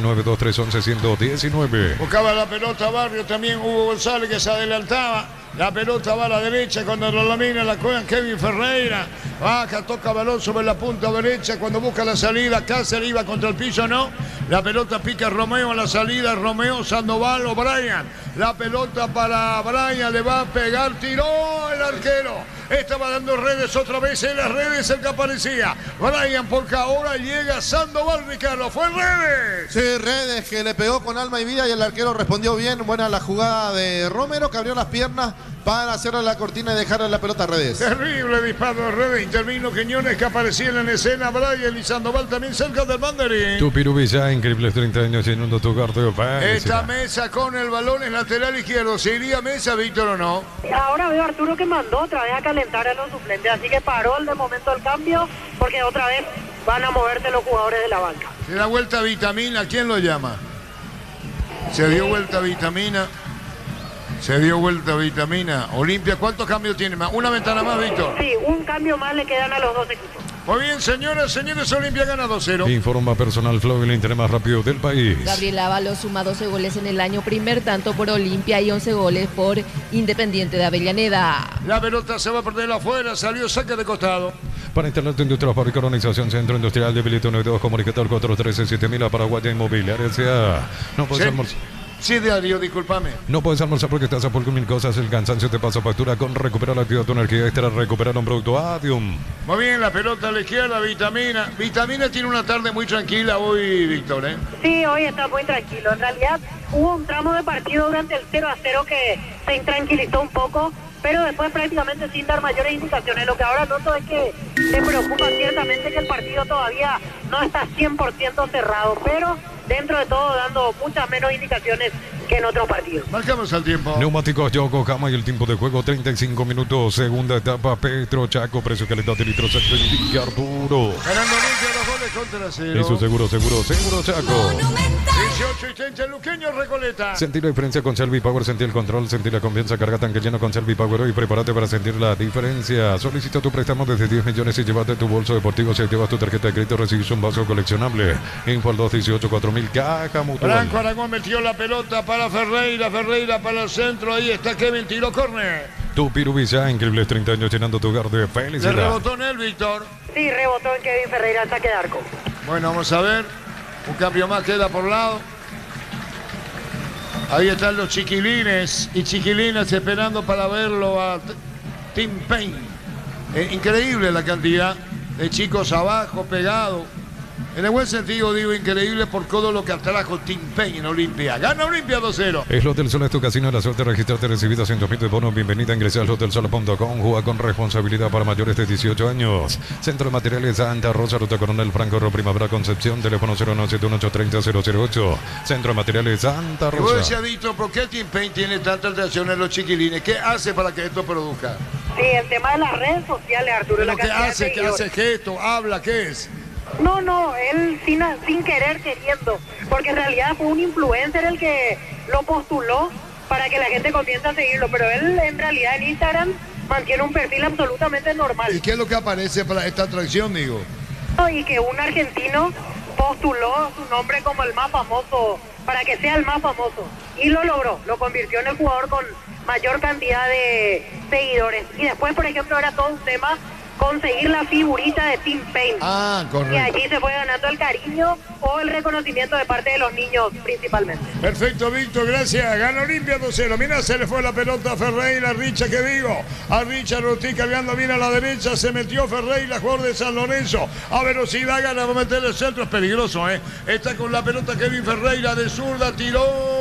0992311119. Buscaba la pelota Barrio, también Hugo González que se adelantaba. La pelota va a la derecha cuando lo lamina, la juega Kevin Ferreira. Baja, toca balón sobre la punta derecha cuando busca la salida. Cáceres iba contra el piso, no. La pelota pica Romeo a la salida. Romeo, Sandoval o Brian. La pelota para Brian, le va a pegar, tiró el arquero. Estaba dando redes otra vez en las redes el que aparecía. Brian, porque ahora llega Sandoval, Ricardo. Fue redes. Sí, redes que le pegó con alma y vida y el arquero respondió bien. Buena la jugada de Romero que abrió las piernas para hacerle la cortina y dejarle la pelota a redes. Terrible disparo de redes. Intervino Quiñones que aparecía en escena. Brian y Sandoval también cerca del banderín. Tu Pirubilla, increíbles 30 años llenando tu carteo. Esta Mesa con el balón en lateral izquierdo. ¿Se iría Mesa, Víctor, o no? Ahora veo a Arturo que mandó otra vez a calentar a los suplentes, así que paró de momento el cambio, porque otra vez van a moverse los jugadores de la banca. Se da vuelta Vitamina, ¿quién lo llama? Se dio vuelta Vitamina. Se dio vuelta Vitamina. Olimpia, ¿cuántos cambios tiene más? Una ventana más, Víctor. Sí, un cambio más le quedan a los dos equipos. Muy bien, señoras, señores, Olimpia gana 2-0. Informa Personal Flow, el interés más rápido del país. Gabriel Ábalos suma 12 goles en el año, primer tanto por Olimpia y 11 goles por Independiente de Avellaneda. La pelota se va a perder afuera, salió saque de costado. Para instalar tu industria, fábrica, organización, centro industrial de Bilito 92, comunicador 413-7000, a Paraguaya Inmobiliaria S.A. No puedes almorzar. Sí, Darío, discúlpame. No puedes almorzar porque estás a por mil cosas. El cansancio te pasa factura con recuperar la actividad de tu energía extra. Recuperar un producto Adium. Muy bien, la pelota a la izquierda, Vitamina. Vitamina tiene una tarde muy tranquila hoy, Víctor, ¿eh? Sí, hoy está muy tranquilo. En realidad hubo un tramo de partido durante el 0-0 que se intranquilizó un poco, pero después prácticamente sin dar mayores indicaciones. Lo que ahora noto es que le preocupa ciertamente que el partido todavía no está 100% cerrado, pero dentro de todo dando muchas menos indicaciones que en otros partidos. Marcamos el tiempo. Neumáticos Yokohama y el tiempo de juego 35 minutos. Segunda etapa Petro Chaco. Precio calidad de litros se indica Arturo. Ganando Olimpia 2 goles contra 0. Eso seguro Chaco. 18 y 30 el luqueño Recoleta. Sentir la diferencia con Selvi Power, sentir el control, sentir la confianza, carga tanque lleno con Selvi Power hoy. Prepárate para sentir la diferencia. Solicita tu préstamo desde 10 millones y llévate tu bolso deportivo. Si activas tu tarjeta de crédito recibes un vaso coleccionable. Info al 218-4000 Caja Mutual. Franco Aragón metió la pelota para Ferreira. Ferreira para el centro. Ahí está Kevin, tiro córner. Tu Pirubilla, increíbles 30 años llenando tu hogar de Le felicidad. rebotó en él, Víctor. Sí, rebotó en Kevin Ferreira, saque de arco. Bueno, vamos a ver. Un cambio más queda por lado. Ahí están los chiquilines y chiquilinas esperando para verlo a Tim Payne. Increíble la cantidad de chicos abajo, pegados. En el buen sentido digo increíble por todo lo que atrajo Tim Payne en Olimpia. Gana Olimpia 2-0. El Hotel Sol es tu casino, la suerte de registrarte, recibida 100.000 de bonos. Bienvenida, ingresa al hotelsol.com, juega con responsabilidad para mayores de 18 años. Centro de Materiales Santa Rosa, Ruta Coronel Franco, Primavera Concepción, teléfono 0971-830-008. Centro de Materiales Santa Y vos Rosa. decías, Víctor, ¿por qué Tim Payne tiene tanta atracción en los chiquilines? ¿Qué hace para que esto produzca? Sí, el tema de las redes sociales, Arturo. ¿Pero la qué cantidad de hace? ¿Qué seguidores. hace gesto? ¿Habla? ¿Qué es? No, él sin querer, queriendo, porque en realidad fue un influencer el que lo postuló para que la gente comience a seguirlo, pero él en realidad en Instagram mantiene un perfil absolutamente normal. ¿Y qué es lo que aparece para esta atracción, digo? Y que un argentino postuló su nombre como el más famoso, para que sea el más famoso. Y lo logró, lo convirtió en el jugador con mayor cantidad de seguidores. Y después, por ejemplo, era todo un tema conseguir la figurita de Tim Payne. Y allí se fue ganando el cariño o el reconocimiento de parte de los niños principalmente. Perfecto, Víctor, gracias. Gana Olimpia 2-0. Mira, se le fue la pelota a Ferreira, Richa, que digo. A Richa lo estoy cargando bien a la derecha. Se metió Ferreira, jugador de San Lorenzo. A velocidad gana, va a meter el centro. Es peligroso, ¿eh? Está con la pelota Kevin Ferreira de zurda. Tiró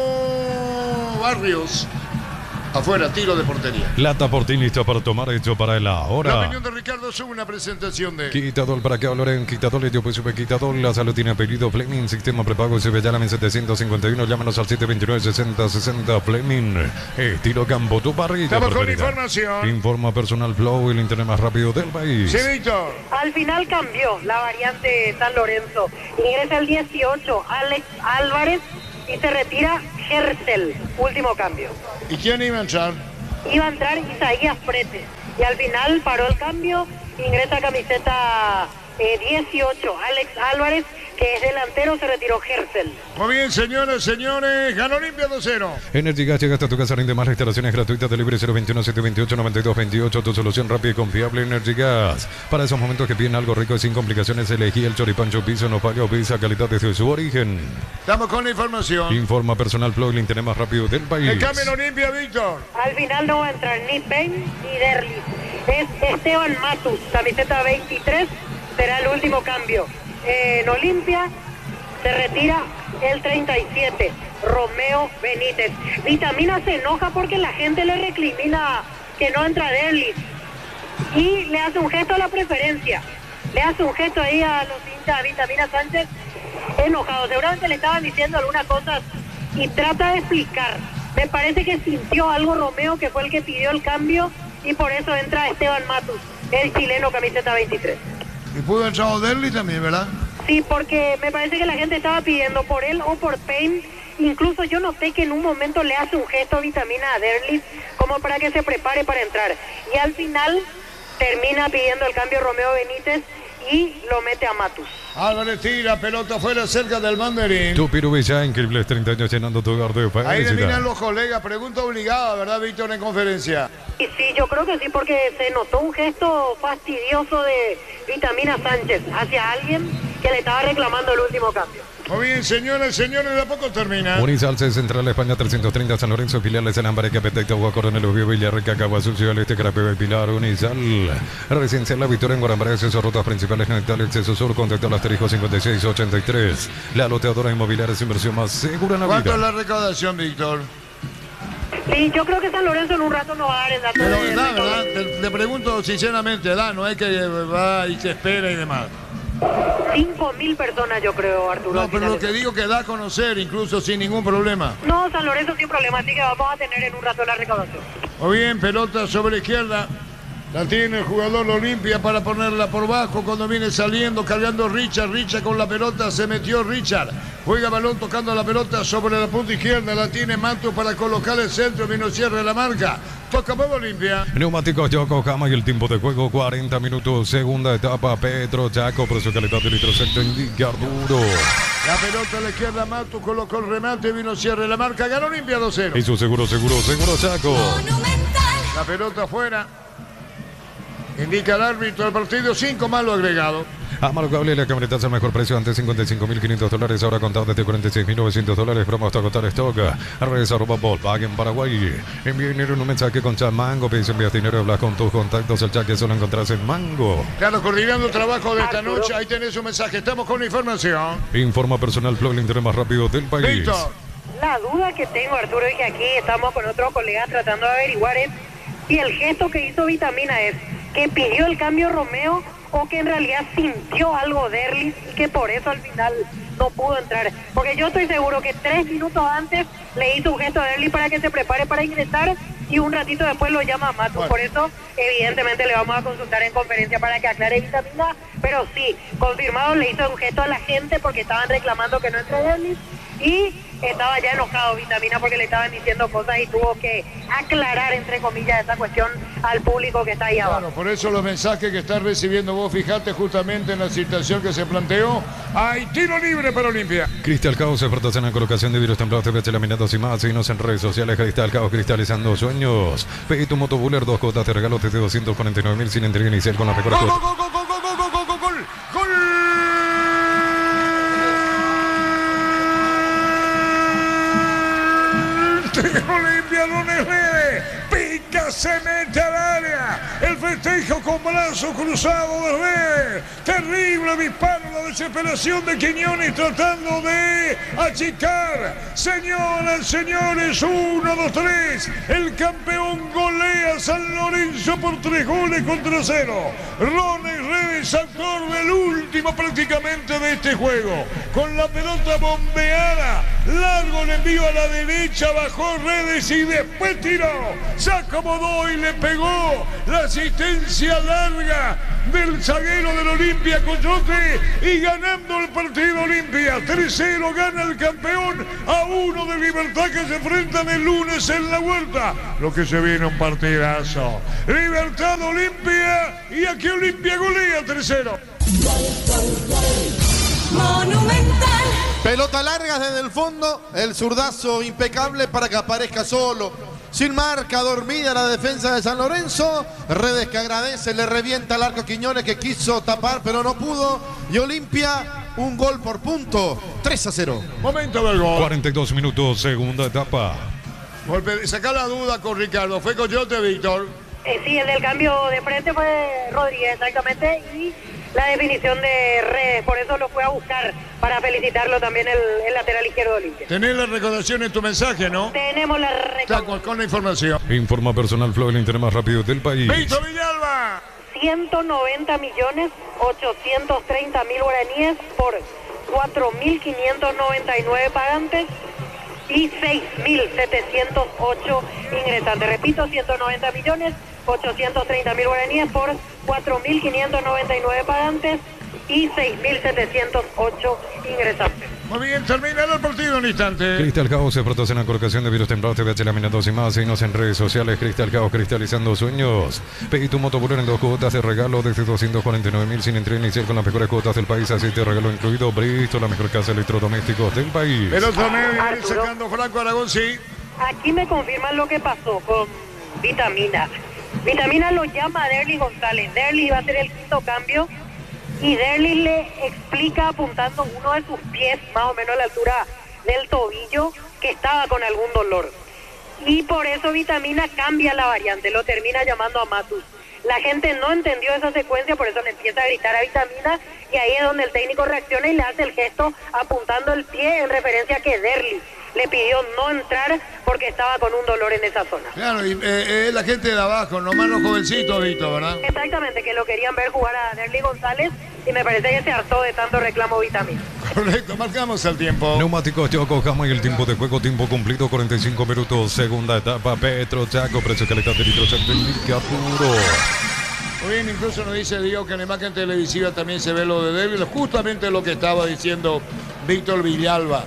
Barrios. Afuera, tiro de portería. Lata Portín listo para tomar, hecho para el ahora. La opinión de Ricardo es una presentación de... Quitador para que Loren, Quitador le dio pues sube Quitador. La salud tiene apellido Fleming, sistema prepago se ve ya la 751. Llámanos al 729-6060 Fleming. Estilo Campo, tu parrilla. Estamos con preferida. información. Informa Personal Flow, el internet más rápido del país. Sí, Víctor. Al final cambió la variante San Lorenzo. Ingresa el 18, Alex Álvarez, y se retira Hercel. Último cambio. ¿Y quién iba a entrar? Iba a entrar Isaías Fretes. Y al final paró el cambio. Ingresa camiseta 18, Alex Álvarez, que es delantero, se retiró Hercel. Muy bien, señoras, señores. Ganó Olimpia 2-0. Energy Gas llega hasta tu casa, rinde más. Instalaciones gratuitas de libre 021-728-9228. Tu solución rápida y confiable, Energy Gas. Para esos momentos que piden algo rico y sin complicaciones, elegí el choripancho piso, no paga o pisa calidad desde su origen. Estamos con la información. Informa Personal Flow, el internet más rápido del país. El cambio en Olimpia, Víctor. Al final no va a entrar ni Payne ni Derlis. Es Esteban Matus, camiseta 23, será el último cambio. En Olimpia se retira el 37, Romeo Benítez. Vitamina se enoja porque la gente le recrimina que no entra Derlis y le hace un gesto a la preferencia. Le hace un gesto ahí a los hinchas de Vitamina Sánchez enojados. Seguramente le estaban diciendo algunas cosas y trata de explicar. Me parece que sintió algo Romeo, que fue el que pidió el cambio, y por eso entra Esteban Matus, el chileno, camiseta 23. Y pudo entrar Derlis también, ¿verdad? Sí, porque me parece que la gente estaba pidiendo por él o por Payne. Incluso yo noté que en un momento le hace un gesto Vitamina a Derlis como para que se prepare para entrar. Y al final termina pidiendo el cambio Romeo Benítez y lo mete a Matus. Álvarez tira, pelota fuera, cerca del banderín. Tu Pirubilla, increíbles 30 años llenando tu hogar de Ahí felicidad. le miran los colegas, pregunta obligada, ¿verdad, Víctor, en conferencia? Y sí, yo creo que sí, porque se notó un gesto fastidioso de Vitamina Sánchez hacia alguien que le estaba reclamando el último cambio. Muy bien, señores, señores, de a poco termina. Unizal Central España 330 San Lorenzo, filiales en Ámbar, Capetecta, Coronel Obvio, Villarrica, Caguazú, Ciudad del Este, Carapeo y Pilar. Unizal Residencial La Victoria en Guarambaré, acceso a rutas principales, Natal, acceso sur, contacto al asterisco 5683. La loteadora inmobiliaria es inversión más segura en la ¿Cuánto es vida. la recaudación, Víctor? Sí, yo creo que San Lorenzo en un rato nos va a dar el dato. Pero, de ¿verdad? recaudación. Te pregunto sinceramente, ¿verdad? No es que va y se espera y demás. 5.000 personas, yo creo, Arturo. No, al pero final lo que de- digo que da a conocer, incluso sin ningún problema. No, San Lorenzo sin problema, así que vamos a tener en un rato la recaudación. Muy bien, pelota sobre la izquierda. La tiene el jugador Olimpia para ponerla por bajo cuando viene saliendo, cargando Richard. Richard con la pelota, se metió Richard. Juega balón tocando la pelota sobre la punta izquierda. La tiene Mato para colocar el centro. Vino cierre la marca. Toca para Olimpia. Neumáticos Yokohama y el tiempo de juego 40 minutos. Segunda etapa, Petro Chaco, precio calidad de litro secto indica duro. La pelota a la izquierda, Mato colocó el remate. Vino cierre la marca. Ganó Olimpia 2-0. Y su seguro Chaco. La pelota afuera. Indica el árbitro del partido, 5 más lo agregado. Amaro Cable, la camioneta al mejor precio, antes $55.500, ahora contado desde $46.900. Promo hasta agotar stock. Redes @ Volkswagen Paraguay. Envía dinero en un mensaje con Chat Mango. Pedís envías dinero, hablas con tus contactos. El chat que solo encontrás en Mango. Claro, coordinando el trabajo de esta Arturo. noche. Ahí tenés un mensaje. Estamos con la información. Informa Personal Flow, el internet más rápido del país. Víctor. La duda que tengo, Arturo, y que aquí estamos con otros colegas tratando de averiguar es si el gesto que hizo Vitamina es que pidió el cambio Romeo o que en realidad sintió algo Derlis y que por eso al final no pudo entrar. Porque yo estoy seguro que 3 minutos antes le hizo un gesto a Derlis para que se prepare para ingresar y un ratito después lo llama a Mato. Bueno. Por eso, evidentemente, le vamos a consultar en conferencia para que aclare Vitamina. Pero sí, confirmado, le hizo un gesto a la gente porque estaban reclamando que no entre Derlis. Y estaba ya enojado Vitamina porque le estaban diciendo cosas y tuvo que aclarar, entre comillas, esa cuestión al público que está ahí abajo. Claro, por eso los mensajes que estás recibiendo vos, fijate justamente en la situación que se planteó. Hay tiro libre para Olimpia. Cristal Caos, ofertas en la colocación de vidrios templados, TVH laminados y más. Síguenos en redes sociales. Cristal Caos, cristalizando sueños. Pedí tu motobuller, 2 cuotas de regalo desde 249.000 sin entrega inicial con la mejor ¡Gol, cuota. gol, gol, gol, gol, gol, gol, gol, gol, gol! ¡Gol! Olimpia Lunes Rede, pica, se mete al área, el festejo con brazo cruzado de Rede, terrible disparo, la desesperación de Quiñones tratando de achicar. Señoras, señores, 1, 2, 3, el campeón golea a San Lorenzo por 3 goles contra 0. Rones Redes, actor del último prácticamente de este juego, con la pelota bombeada, largo el envío a la derecha, bajó Redes y después tiró, se acomodó y le pegó la asistencia larga del zaguero del Olimpia Coyote y ganando el partido Olimpia. 3-0 gana el campeón a 1 de Libertad que se enfrentan el lunes en la vuelta. Lo que se viene un partidazo. Libertad Olimpia y aquí Olimpia golea 3-0. Monumental. Pelota larga desde el fondo, el zurdazo impecable para que aparezca solo. Sin marca, dormida la defensa de San Lorenzo. Redes que agradece, le revienta al arco Quiñones que quiso tapar pero no pudo. Y Olimpia, un gol por punto, 3-0. Momento del gol. 42 minutos, segunda etapa. Golpe, saca la duda con Ricardo. ¿Fue Coyote, Víctor? Sí, el del cambio de frente fue Rodríguez, exactamente, y la definición de Redes, por eso lo fue a buscar para felicitarlo también el lateral izquierdo de Olimpia. Tenés la recordación en tu mensaje, ¿no? Tenemos la Está con la información. Informa personal Flow, el internet más rápido del país. Víctor Villalba. 190.830.000 guaraníes por 4.599 pagantes y 6.708 ingresantes. Repito, 190.830.000 guaraníes por 4.599 pagantes y 6.708 ingresantes. Muy bien, terminará el partido en un instante. Cristal Caos, se protege en la colocación de vidrios templados, TVH laminados y más. Síguenos en redes sociales. Cristal Caos, cristalizando sueños. Pedí tu motobuller en 2 cuotas de regalo desde 249.000 sin entrega inicial con las mejores cuotas del país. Así te regalo incluido. Bristol, la mejor casa de electrodomésticos del país. Pero también Arturo. sacando Franco Aragón, sí. Aquí me confirman lo que pasó con Vitamina. Vitamina lo llama a Derly González. Derly va a hacer el quinto cambio y Derly le explica apuntando uno de sus pies, más o menos a la altura del tobillo, que estaba con algún dolor. Y por eso Vitamina cambia la variante, lo termina llamando a Matus. La gente no entendió esa secuencia, por eso le empieza a gritar a Vitamina y ahí es donde el técnico reacciona y le hace el gesto apuntando el pie en referencia a que Derly le pidió no entrar porque estaba con un dolor en esa zona. Claro, y la gente de abajo, nomás los jovencitos, Víctor, ¿verdad? Exactamente, que lo querían ver jugar a Derly González y me parece que se hartó de tanto reclamo Vitamina. Correcto, marcamos el tiempo. Neumáticos Yokohama y el tiempo de juego, tiempo cumplido, 45 minutos, segunda etapa. Petro Chaco, precio calidad de litro certifica puro. Muy bien, incluso nos dice Diego que en la imagen televisiva también se ve lo de Débil, justamente lo que estaba diciendo Víctor Villalba.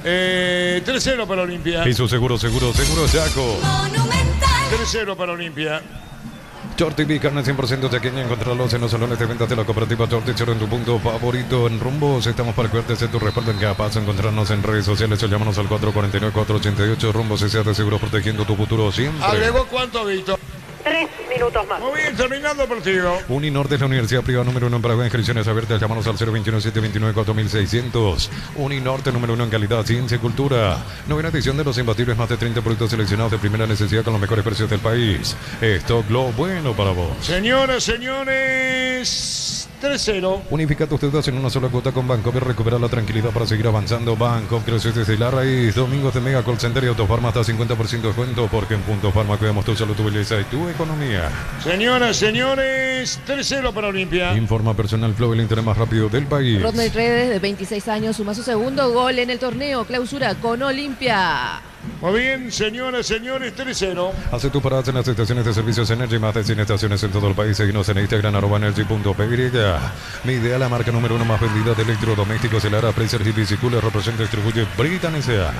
3-0 para Olimpia. Piso seguro, seguro, seguro Chaco. Monumental. 3-0 para Olimpia. Shorty carne 100% chaqueña, encontrarlos en los salones de ventas de la cooperativa Shorty, en tu punto favorito en Rumbos. Estamos para cuidarte de tu respaldo en cada paso. Encontrarnos en redes sociales o llámanos al 449-488 Rumbos S.A. de Seguro, protegiendo tu futuro siempre. ¿Agregó cuánto, Víctor? 3 minutos más. Muy bien, terminando el partido. Uninorte es la universidad privada número 1 en Paraguay. Inscripciones abiertas. Llámanos al 021-729-4600. Uninorte número 1 en calidad, ciencia y cultura. Novena edición de los imbatibles, más de 30 productos seleccionados de primera necesidad con los mejores precios del país. Stock lo bueno para vos. Señoras, señores, 3-0. Unifica tus deudas en una sola cuota con Bancopp y recupera la tranquilidad para seguir avanzando. Bancopp creció desde la raíz. Domingos de Mega Call Center y Autofarma hasta 50% de descuento, porque en Punto Farma cuidamos tu salud, tu belleza y tu economía. Señoras, señores, 3-0 para Olimpia. Informa personal Flow, el internet más rápido del país. Rodney Redes, de 26 años, suma su segundo gol en el torneo Clausura con Olimpia. Muy bien, señoras, señores, 3-0. Hace tu parada en las estaciones de servicios Energy, más de 100 estaciones en todo el país. Seguinos en Instagram, @energy.py. Mi idea, la marca número 1 más vendida de electrodomésticos, el Ara Precer GBC Cooler, representa y distribuye Britan S.A.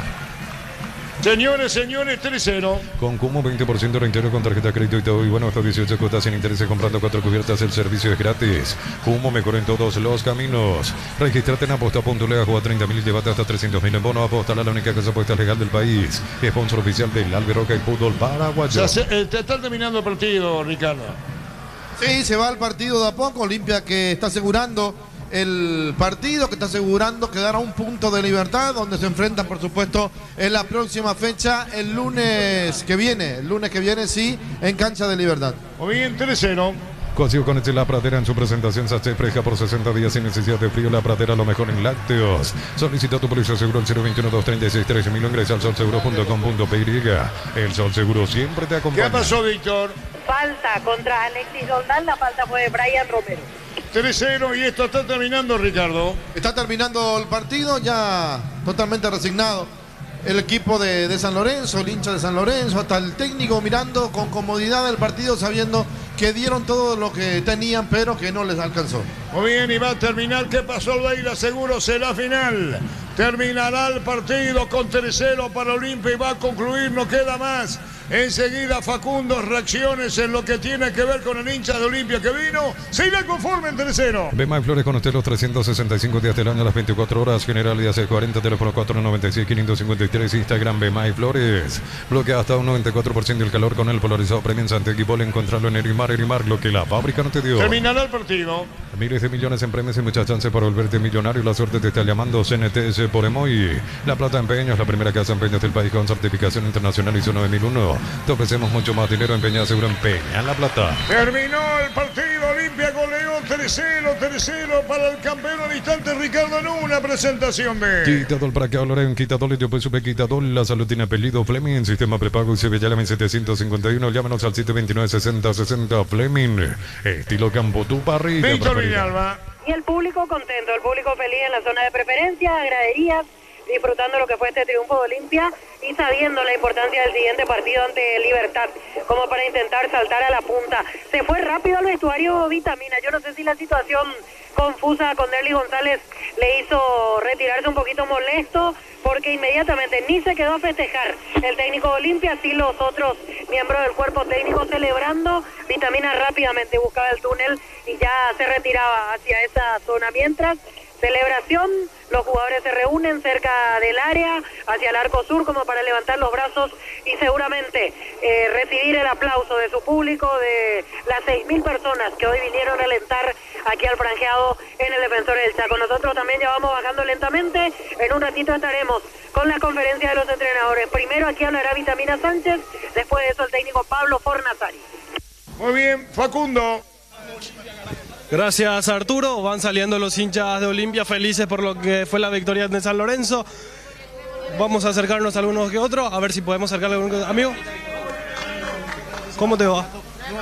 Señores, señores, 3-0. Con Cumo 20% de reintegro con tarjeta de crédito y todo. Y bueno, hasta 18 cuotas sin intereses comprando 4 cubiertas. El servicio es gratis. Cumo mejor en todos los caminos. Registrate en aposta.lega, juega 30.000 y llévate hasta 300.000 en bono. Aposta, la única casa apuesta legal del país. Sponsor oficial del Alberoca y Fútbol Paraguayo. Te está terminando el partido, Ricardo. Sí, se va el partido de a poco. Olimpia que está asegurando el partido, que está asegurando quedar a un punto de Libertad, donde se enfrentan, por supuesto, en la próxima fecha, el lunes que viene. El lunes que viene, sí, en cancha de Libertad. Muy bien, 3-0. Cocido con La Pradera en su presentación sachet fresca por 60 días sin necesidad de frío. La Pradera, lo mejor en lácteos. Solicita tu póliza seguro al 021-236-13.000. Ingresa al solseguro.com.py. El Sol Seguro siempre te acompaña. ¿Qué pasó, Víctor? Falta contra Alexis Roldán, la falta fue de Brian Romero. 3-0 y esto está terminando, Ricardo. Está terminando el partido, ya totalmente resignado el equipo de San Lorenzo, el hincha de San Lorenzo, hasta el técnico mirando con comodidad el partido, sabiendo que dieron todo lo que tenían, pero que no les alcanzó. Muy bien, y va a terminar. ¿Qué pasó, Albeira? Seguro será final. Terminará el partido con 3-0 para Olimpia y va a concluir, no queda más. Enseguida, Facundo, reacciones en lo que tiene que ver con el hincha de Olimpia que vino. Se irá conforme en 3-0. Bemay Flores con usted los 365 días del año a las 24 horas. General Díaz 40, teléfono 496-553. Instagram Bemay Flores. Bloquea hasta un 94% del calor con el polarizado Premium Santiago. Encontrarlo en Erimar, lo que la fábrica no te dio. Terminará el partido. Miles de millones en premios y muchas chances para volverte millonario. La suerte te está llamando. CNTS por Emoy. La Plata Empeños, la primera casa de empeños del país con certificación internacional ISO 9001. Te ofrecemos mucho más dinero. Empeña seguro, empeña La Plata. Terminó el partido. Olimpia goleó 3-0 para el campeón al instante. Ricardo, en una presentación de Quitadol para que hablaré. Quitadol y yo pues supe Quitadol. La salud tiene apellido Fleming. Sistema prepago y se ve ya en 751. Llámanos al 729-6060 Fleming. Estilo campo, tu parrilla. Víctor Villalba. Y el público contento, el público feliz en la zona de preferencia, graderías, disfrutando lo que fue este triunfo de Olimpia y sabiendo la importancia del siguiente partido ante Libertad, como para intentar saltar a la punta. Se fue rápido al vestuario Vitamina. Yo no sé si la situación confusa con Derly González le hizo retirarse un poquito molesto, porque inmediatamente ni se quedó a festejar el técnico de Olimpia, sí los otros miembros del cuerpo técnico celebrando. Vitamina rápidamente buscaba el túnel y ya se retiraba hacia esa zona. Mientras, celebración, los jugadores se reúnen cerca del área, hacia el arco sur, como para levantar los brazos y seguramente recibir el aplauso de su público, de las 6.000 personas que hoy vinieron a alentar aquí al franjeado en el Defensor del Chaco. Nosotros también ya vamos bajando lentamente. En un ratito estaremos con la conferencia de los entrenadores. Primero aquí hablará Vitamina Sánchez, después de eso el técnico Pablo Fornazari. Muy bien, Facundo. Gracias, Arturo. Van saliendo los hinchas de Olimpia felices por lo que fue la victoria de San Lorenzo. Vamos a acercarnos a algunos que otros, a ver si podemos acercarle a algún amigo. ¿Cómo te va?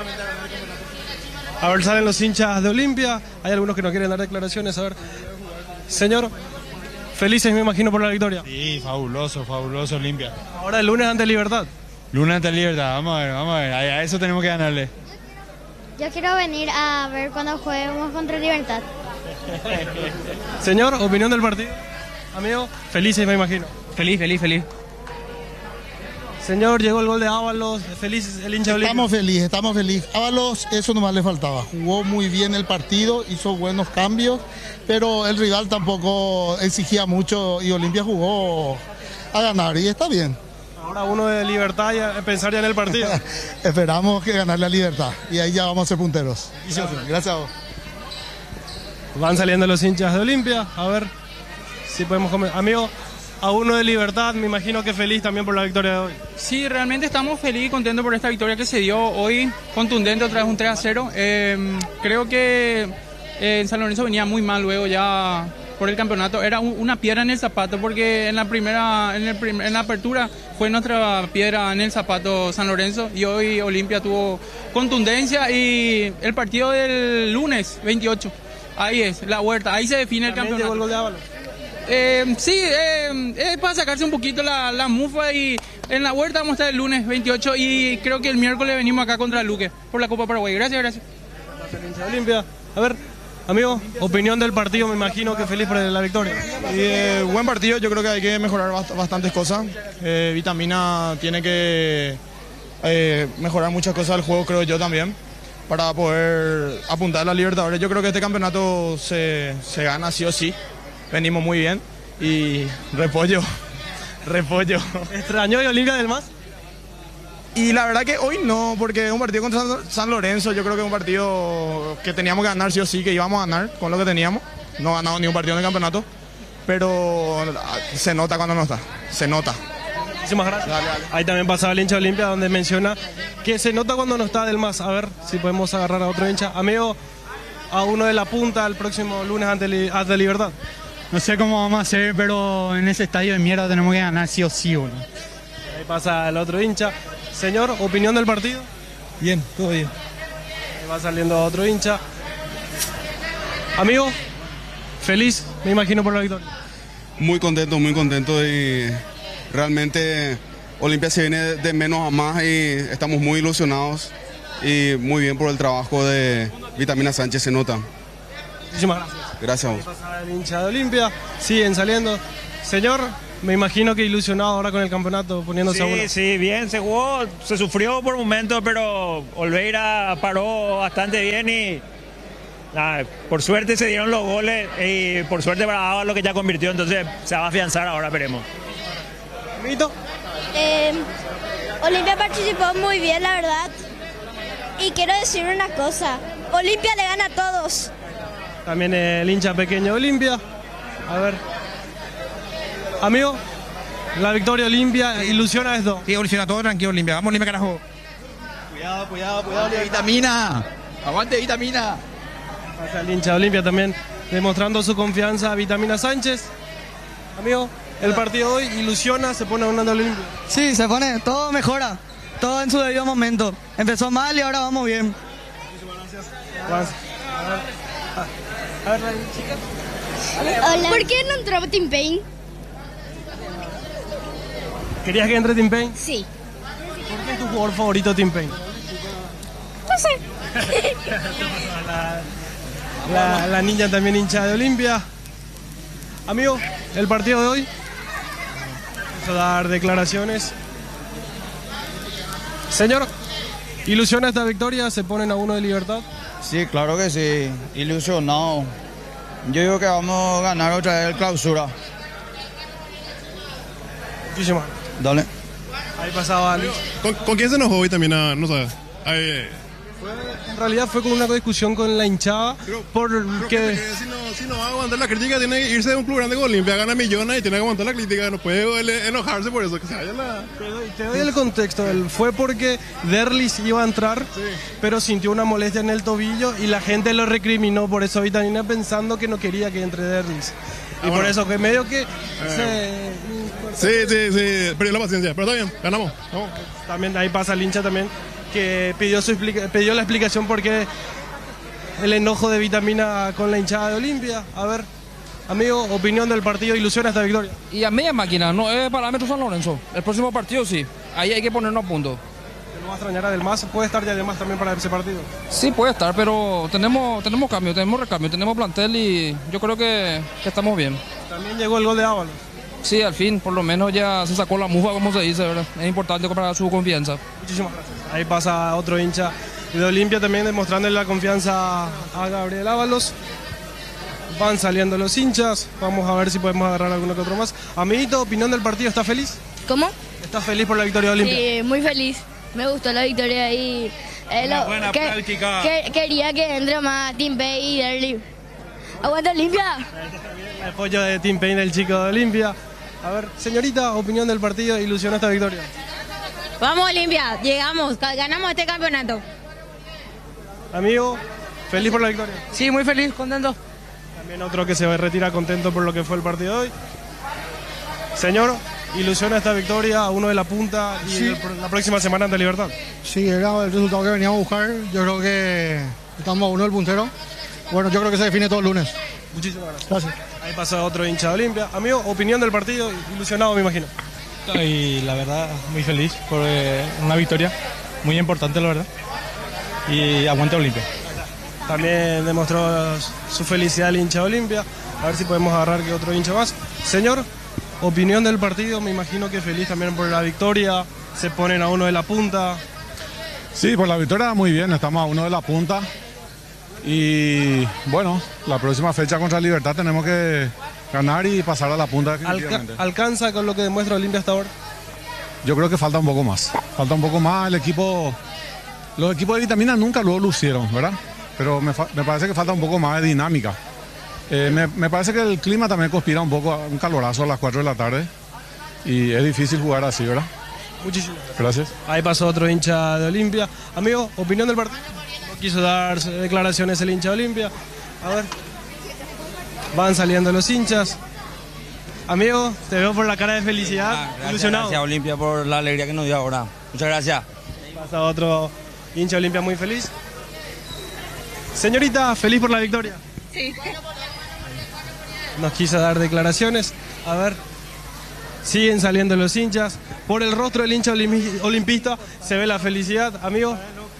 A ver, salen los hinchas de Olimpia. Hay algunos que no quieren dar declaraciones. A ver, señor, felices me imagino por la victoria. Sí, fabuloso Olimpia. Ahora el lunes ante Libertad. Lunes ante Libertad, vamos a ver, a eso tenemos que ganarle. Yo quiero venir a ver cuando juguemos contra Libertad. Señor, opinión del partido. Amigo, felices me imagino. Feliz. Señor, llegó el gol de Ábalos, feliz el hincha de Olimpia. Estamos felices. Ábalos, eso nomás le faltaba. Jugó muy bien el partido, hizo buenos cambios, pero el rival tampoco exigía mucho y Olimpia jugó a ganar y está bien. Ahora uno de Libertad y pensar ya en el partido. Esperamos que ganarle a Libertad y ahí ya vamos a ser punteros. Gracias a vos. Van saliendo los hinchas de Olimpia, a ver si podemos comer. Amigo, a uno de Libertad, me imagino que feliz también por la victoria de hoy. Sí, realmente estamos felices y contentos por esta victoria que se dio hoy, contundente, otra vez un 3-0. Creo que San Lorenzo venía muy mal luego ya por el campeonato. Era una piedra en el zapato, porque en la apertura fue nuestra piedra en el zapato San Lorenzo, y hoy Olimpia tuvo contundencia. Y el partido del lunes 28, ahí es, la Huerta, ahí se define el campeonato. Llegó el gol de Ábalos. Sí, es para sacarse un poquito la mufa y en la huerta vamos a estar el lunes 28 y creo que el miércoles venimos acá contra Luque por la Copa Paraguay. Gracias. Olimpia. A ver, amigo, opinión del partido, me imagino que feliz por la victoria. Buen partido, yo creo que hay que mejorar bastantes cosas. Vitamina tiene que mejorar muchas cosas del juego, creo yo también, para poder apuntar a la Libertadores. Yo creo que este campeonato se gana sí o sí. Venimos muy bien y repollo. ¿Extrañó y Olimpia del MAS? Y la verdad que hoy no, porque es un partido contra San Lorenzo, yo creo que es un partido que teníamos que ganar sí o sí, que íbamos a ganar con lo que teníamos. No ganamos ni un partido en el campeonato, pero se nota cuando no está, se nota. Muchísimas gracias. Dale. Ahí también pasaba el hincha de Olimpia donde menciona que se nota cuando no está del MAS. A ver si podemos agarrar a otro hincha. Amigo, a uno de la punta el próximo lunes ante Libertad. No sé cómo vamos a hacer, pero en ese estadio de mierda tenemos que ganar sí o sí, boludo. Ahí pasa el otro hincha. Señor, opinión del partido. Bien, todo bien. Ahí va saliendo otro hincha. Amigo, feliz, me imagino, por la victoria. Muy contento y realmente Olimpia se viene de menos a más y estamos muy ilusionados y muy bien por el trabajo de Vitamina Sánchez, se nota. Muchísimas gracias. Gracias a vos. Pasa el hincha de Olimpia, siguen saliendo. Señor, me imagino que ilusionado ahora con el campeonato, poniéndose a uno. Sí, bien, se jugó, se sufrió por momentos, pero Olveira paró bastante bien y por suerte se dieron los goles y por suerte para Ábalo que ya convirtió, entonces se va a afianzar ahora, veremos. ¿Mito? Olimpia participó muy bien, la verdad. Y quiero decir una cosa, Olimpia le gana a todos. También el hincha pequeño de Olimpia. A ver. Amigo, la victoria Olimpia, ¿ilusiona esto? Sí, ilusiona todo, tranquilo Olimpia. Vamos Olimpia, carajo. Cuidado, Vitamina. Aguante Vitamina. Pasa el hincha de Olimpia también demostrando su confianza a Vitamina Sánchez. Amigo, el partido hoy ilusiona, se pone ganando Olimpia. Sí, se pone, todo mejora, todo en su debido momento. Empezó mal y ahora vamos bien. Gracias. A ver, chicas. Hola. ¿Por qué no entró Tim Payne? ¿Querías que entre Tim Payne? Sí. ¿Por qué es tu jugador favorito, Tim Payne? No sé. La niña también hincha de Olimpia. Amigo, el partido de hoy. Vamos a dar declaraciones. Señor, ¿ilusiona esta victoria? ¿Se ponen a uno de Libertad? Sí, claro que sí, ilusionado. Yo digo que vamos a ganar otra vez el clausura. Muchísimas. Dale. Ahí pasaba Alex. ¿Con quién se enojó hoy también? No sabes. En realidad fue con una discusión con la hinchada porque si no va a aguantar la crítica tiene que irse de un club grande con Olimpia, gana millones y tiene que aguantar la crítica, no puede enojarse por eso, que se vaya la... Te doy el contexto, fue porque Derlis iba a entrar, sí, pero sintió una molestia en el tobillo y la gente lo recriminó por eso Vitamina pensando que no quería que entre Derlis. Y por eso que medio que Sí, perdió la paciencia, pero está bien, ganamos. También ahí pasa el hincha también, que pidió la explicación por qué el enojo de Vitamina con la hinchada de Olimpia. A ver, amigo, opinión del partido, ¿ilusiona esta victoria? Y a media máquina, no es parámetro San Lorenzo. El próximo partido sí, ahí hay que ponernos a punto. ¿No va a extrañar a Del Mas? ¿Puede estar ya Del Mas también para ese partido? Sí, puede estar, pero tenemos cambio, tenemos recambio, tenemos plantel y yo creo que estamos bien. También llegó el gol de Ábalos. Sí, al fin, por lo menos ya se sacó la mufa, como se dice, ¿verdad? Es importante para su confianza. Muchísimas gracias. Ahí pasa otro hincha de Olimpia también demostrándole la confianza a Gabriel Ábalos. Van saliendo los hinchas. Vamos a ver si podemos agarrar alguno que otro más. Amiguito, opinión del partido, ¿estás feliz? ¿Cómo? ¿Estás feliz por la victoria de Olimpia? Sí, muy feliz. Me gustó la victoria y buena práctica. Quería que entre más Tim Payne y Derli. ¡Aguanta Olimpia! El apoyo de Tim Payne, del chico de Olimpia. A ver, señorita, opinión del partido, ¿ilusiona esta victoria? Vamos Olimpia, llegamos, ganamos este campeonato. Amigo, ¿feliz por la victoria? Sí, muy feliz, contento. También otro que se retira contento por lo que fue el partido de hoy. Señor, ¿ilusiona esta victoria a uno de la punta y sí, la próxima semana ante Libertad? Sí, era el resultado que veníamos a buscar. Yo creo que estamos a uno del puntero. Bueno, yo creo que se define todo el lunes. Muchísimas gracias. Ahí pasa otro hincha de Olimpia. Amigo, opinión del partido, ilusionado me imagino. Y la verdad, muy feliz por una victoria muy importante, la verdad. Y aguanta Olimpia. También demostró su felicidad el hincha de Olimpia. A ver si podemos agarrar que otro hincha más. Señor, opinión del partido, me imagino que feliz también por la victoria. Se ponen a uno de la punta. Sí, por la victoria muy bien, estamos a uno de la punta. Y bueno, la próxima fecha contra Libertad tenemos que ganar y pasar a la punta definitivamente. ¿Alcanza con lo que demuestra Olimpia hasta ahora? Yo creo que falta un poco más. Falta un poco más. Los equipos de Vitamina nunca luego lucieron, ¿verdad? Pero me parece que falta un poco más de dinámica. Me parece que el clima también conspira un poco, un calorazo a las 4 de la tarde. Y es difícil jugar así, ¿verdad? Muchísimas gracias. Ahí pasó otro hincha de Olimpia. Amigo, opinión del partido. No quiso dar declaraciones el hincha de Olimpia. A ver. Van saliendo los hinchas. Amigo, te veo por la cara de felicidad. Ilusionado. Gracias Olimpia por la alegría que nos dio ahora. Muchas gracias. Pasa otro hincha de Olimpia muy feliz. Señorita, feliz por la victoria. Sí. Nos quiso dar declaraciones. A ver. Siguen saliendo los hinchas. Por el rostro del hincha olimpista se ve la felicidad. Amigo,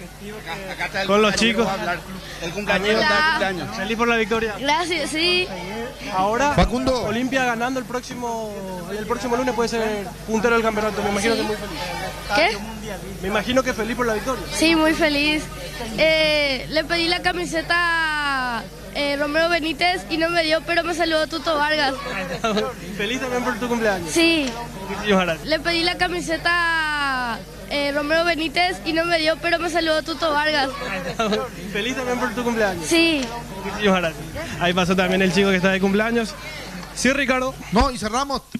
con los chicos. El cumpleaños. Feliz por la victoria. Gracias, sí. Ahora, Facundo. Olimpia ganando el próximo lunes puede ser puntero del campeonato. Me imagino que muy feliz. ¿Qué? Me imagino que feliz por la victoria. Sí, muy feliz. Le pedí la camiseta Romero Benítez y no me dio, pero me saludó Tuto Vargas. Feliz también por tu cumpleaños. Sí. Muchísimas gracias. Le pedí la camiseta Romero Benítez y no me dio, pero me saludó Tuto Vargas. Feliz también por tu cumpleaños. Sí. Muchísimas gracias. Ahí pasó también el chico que está de cumpleaños. Sí, Ricardo. No, y cerramos.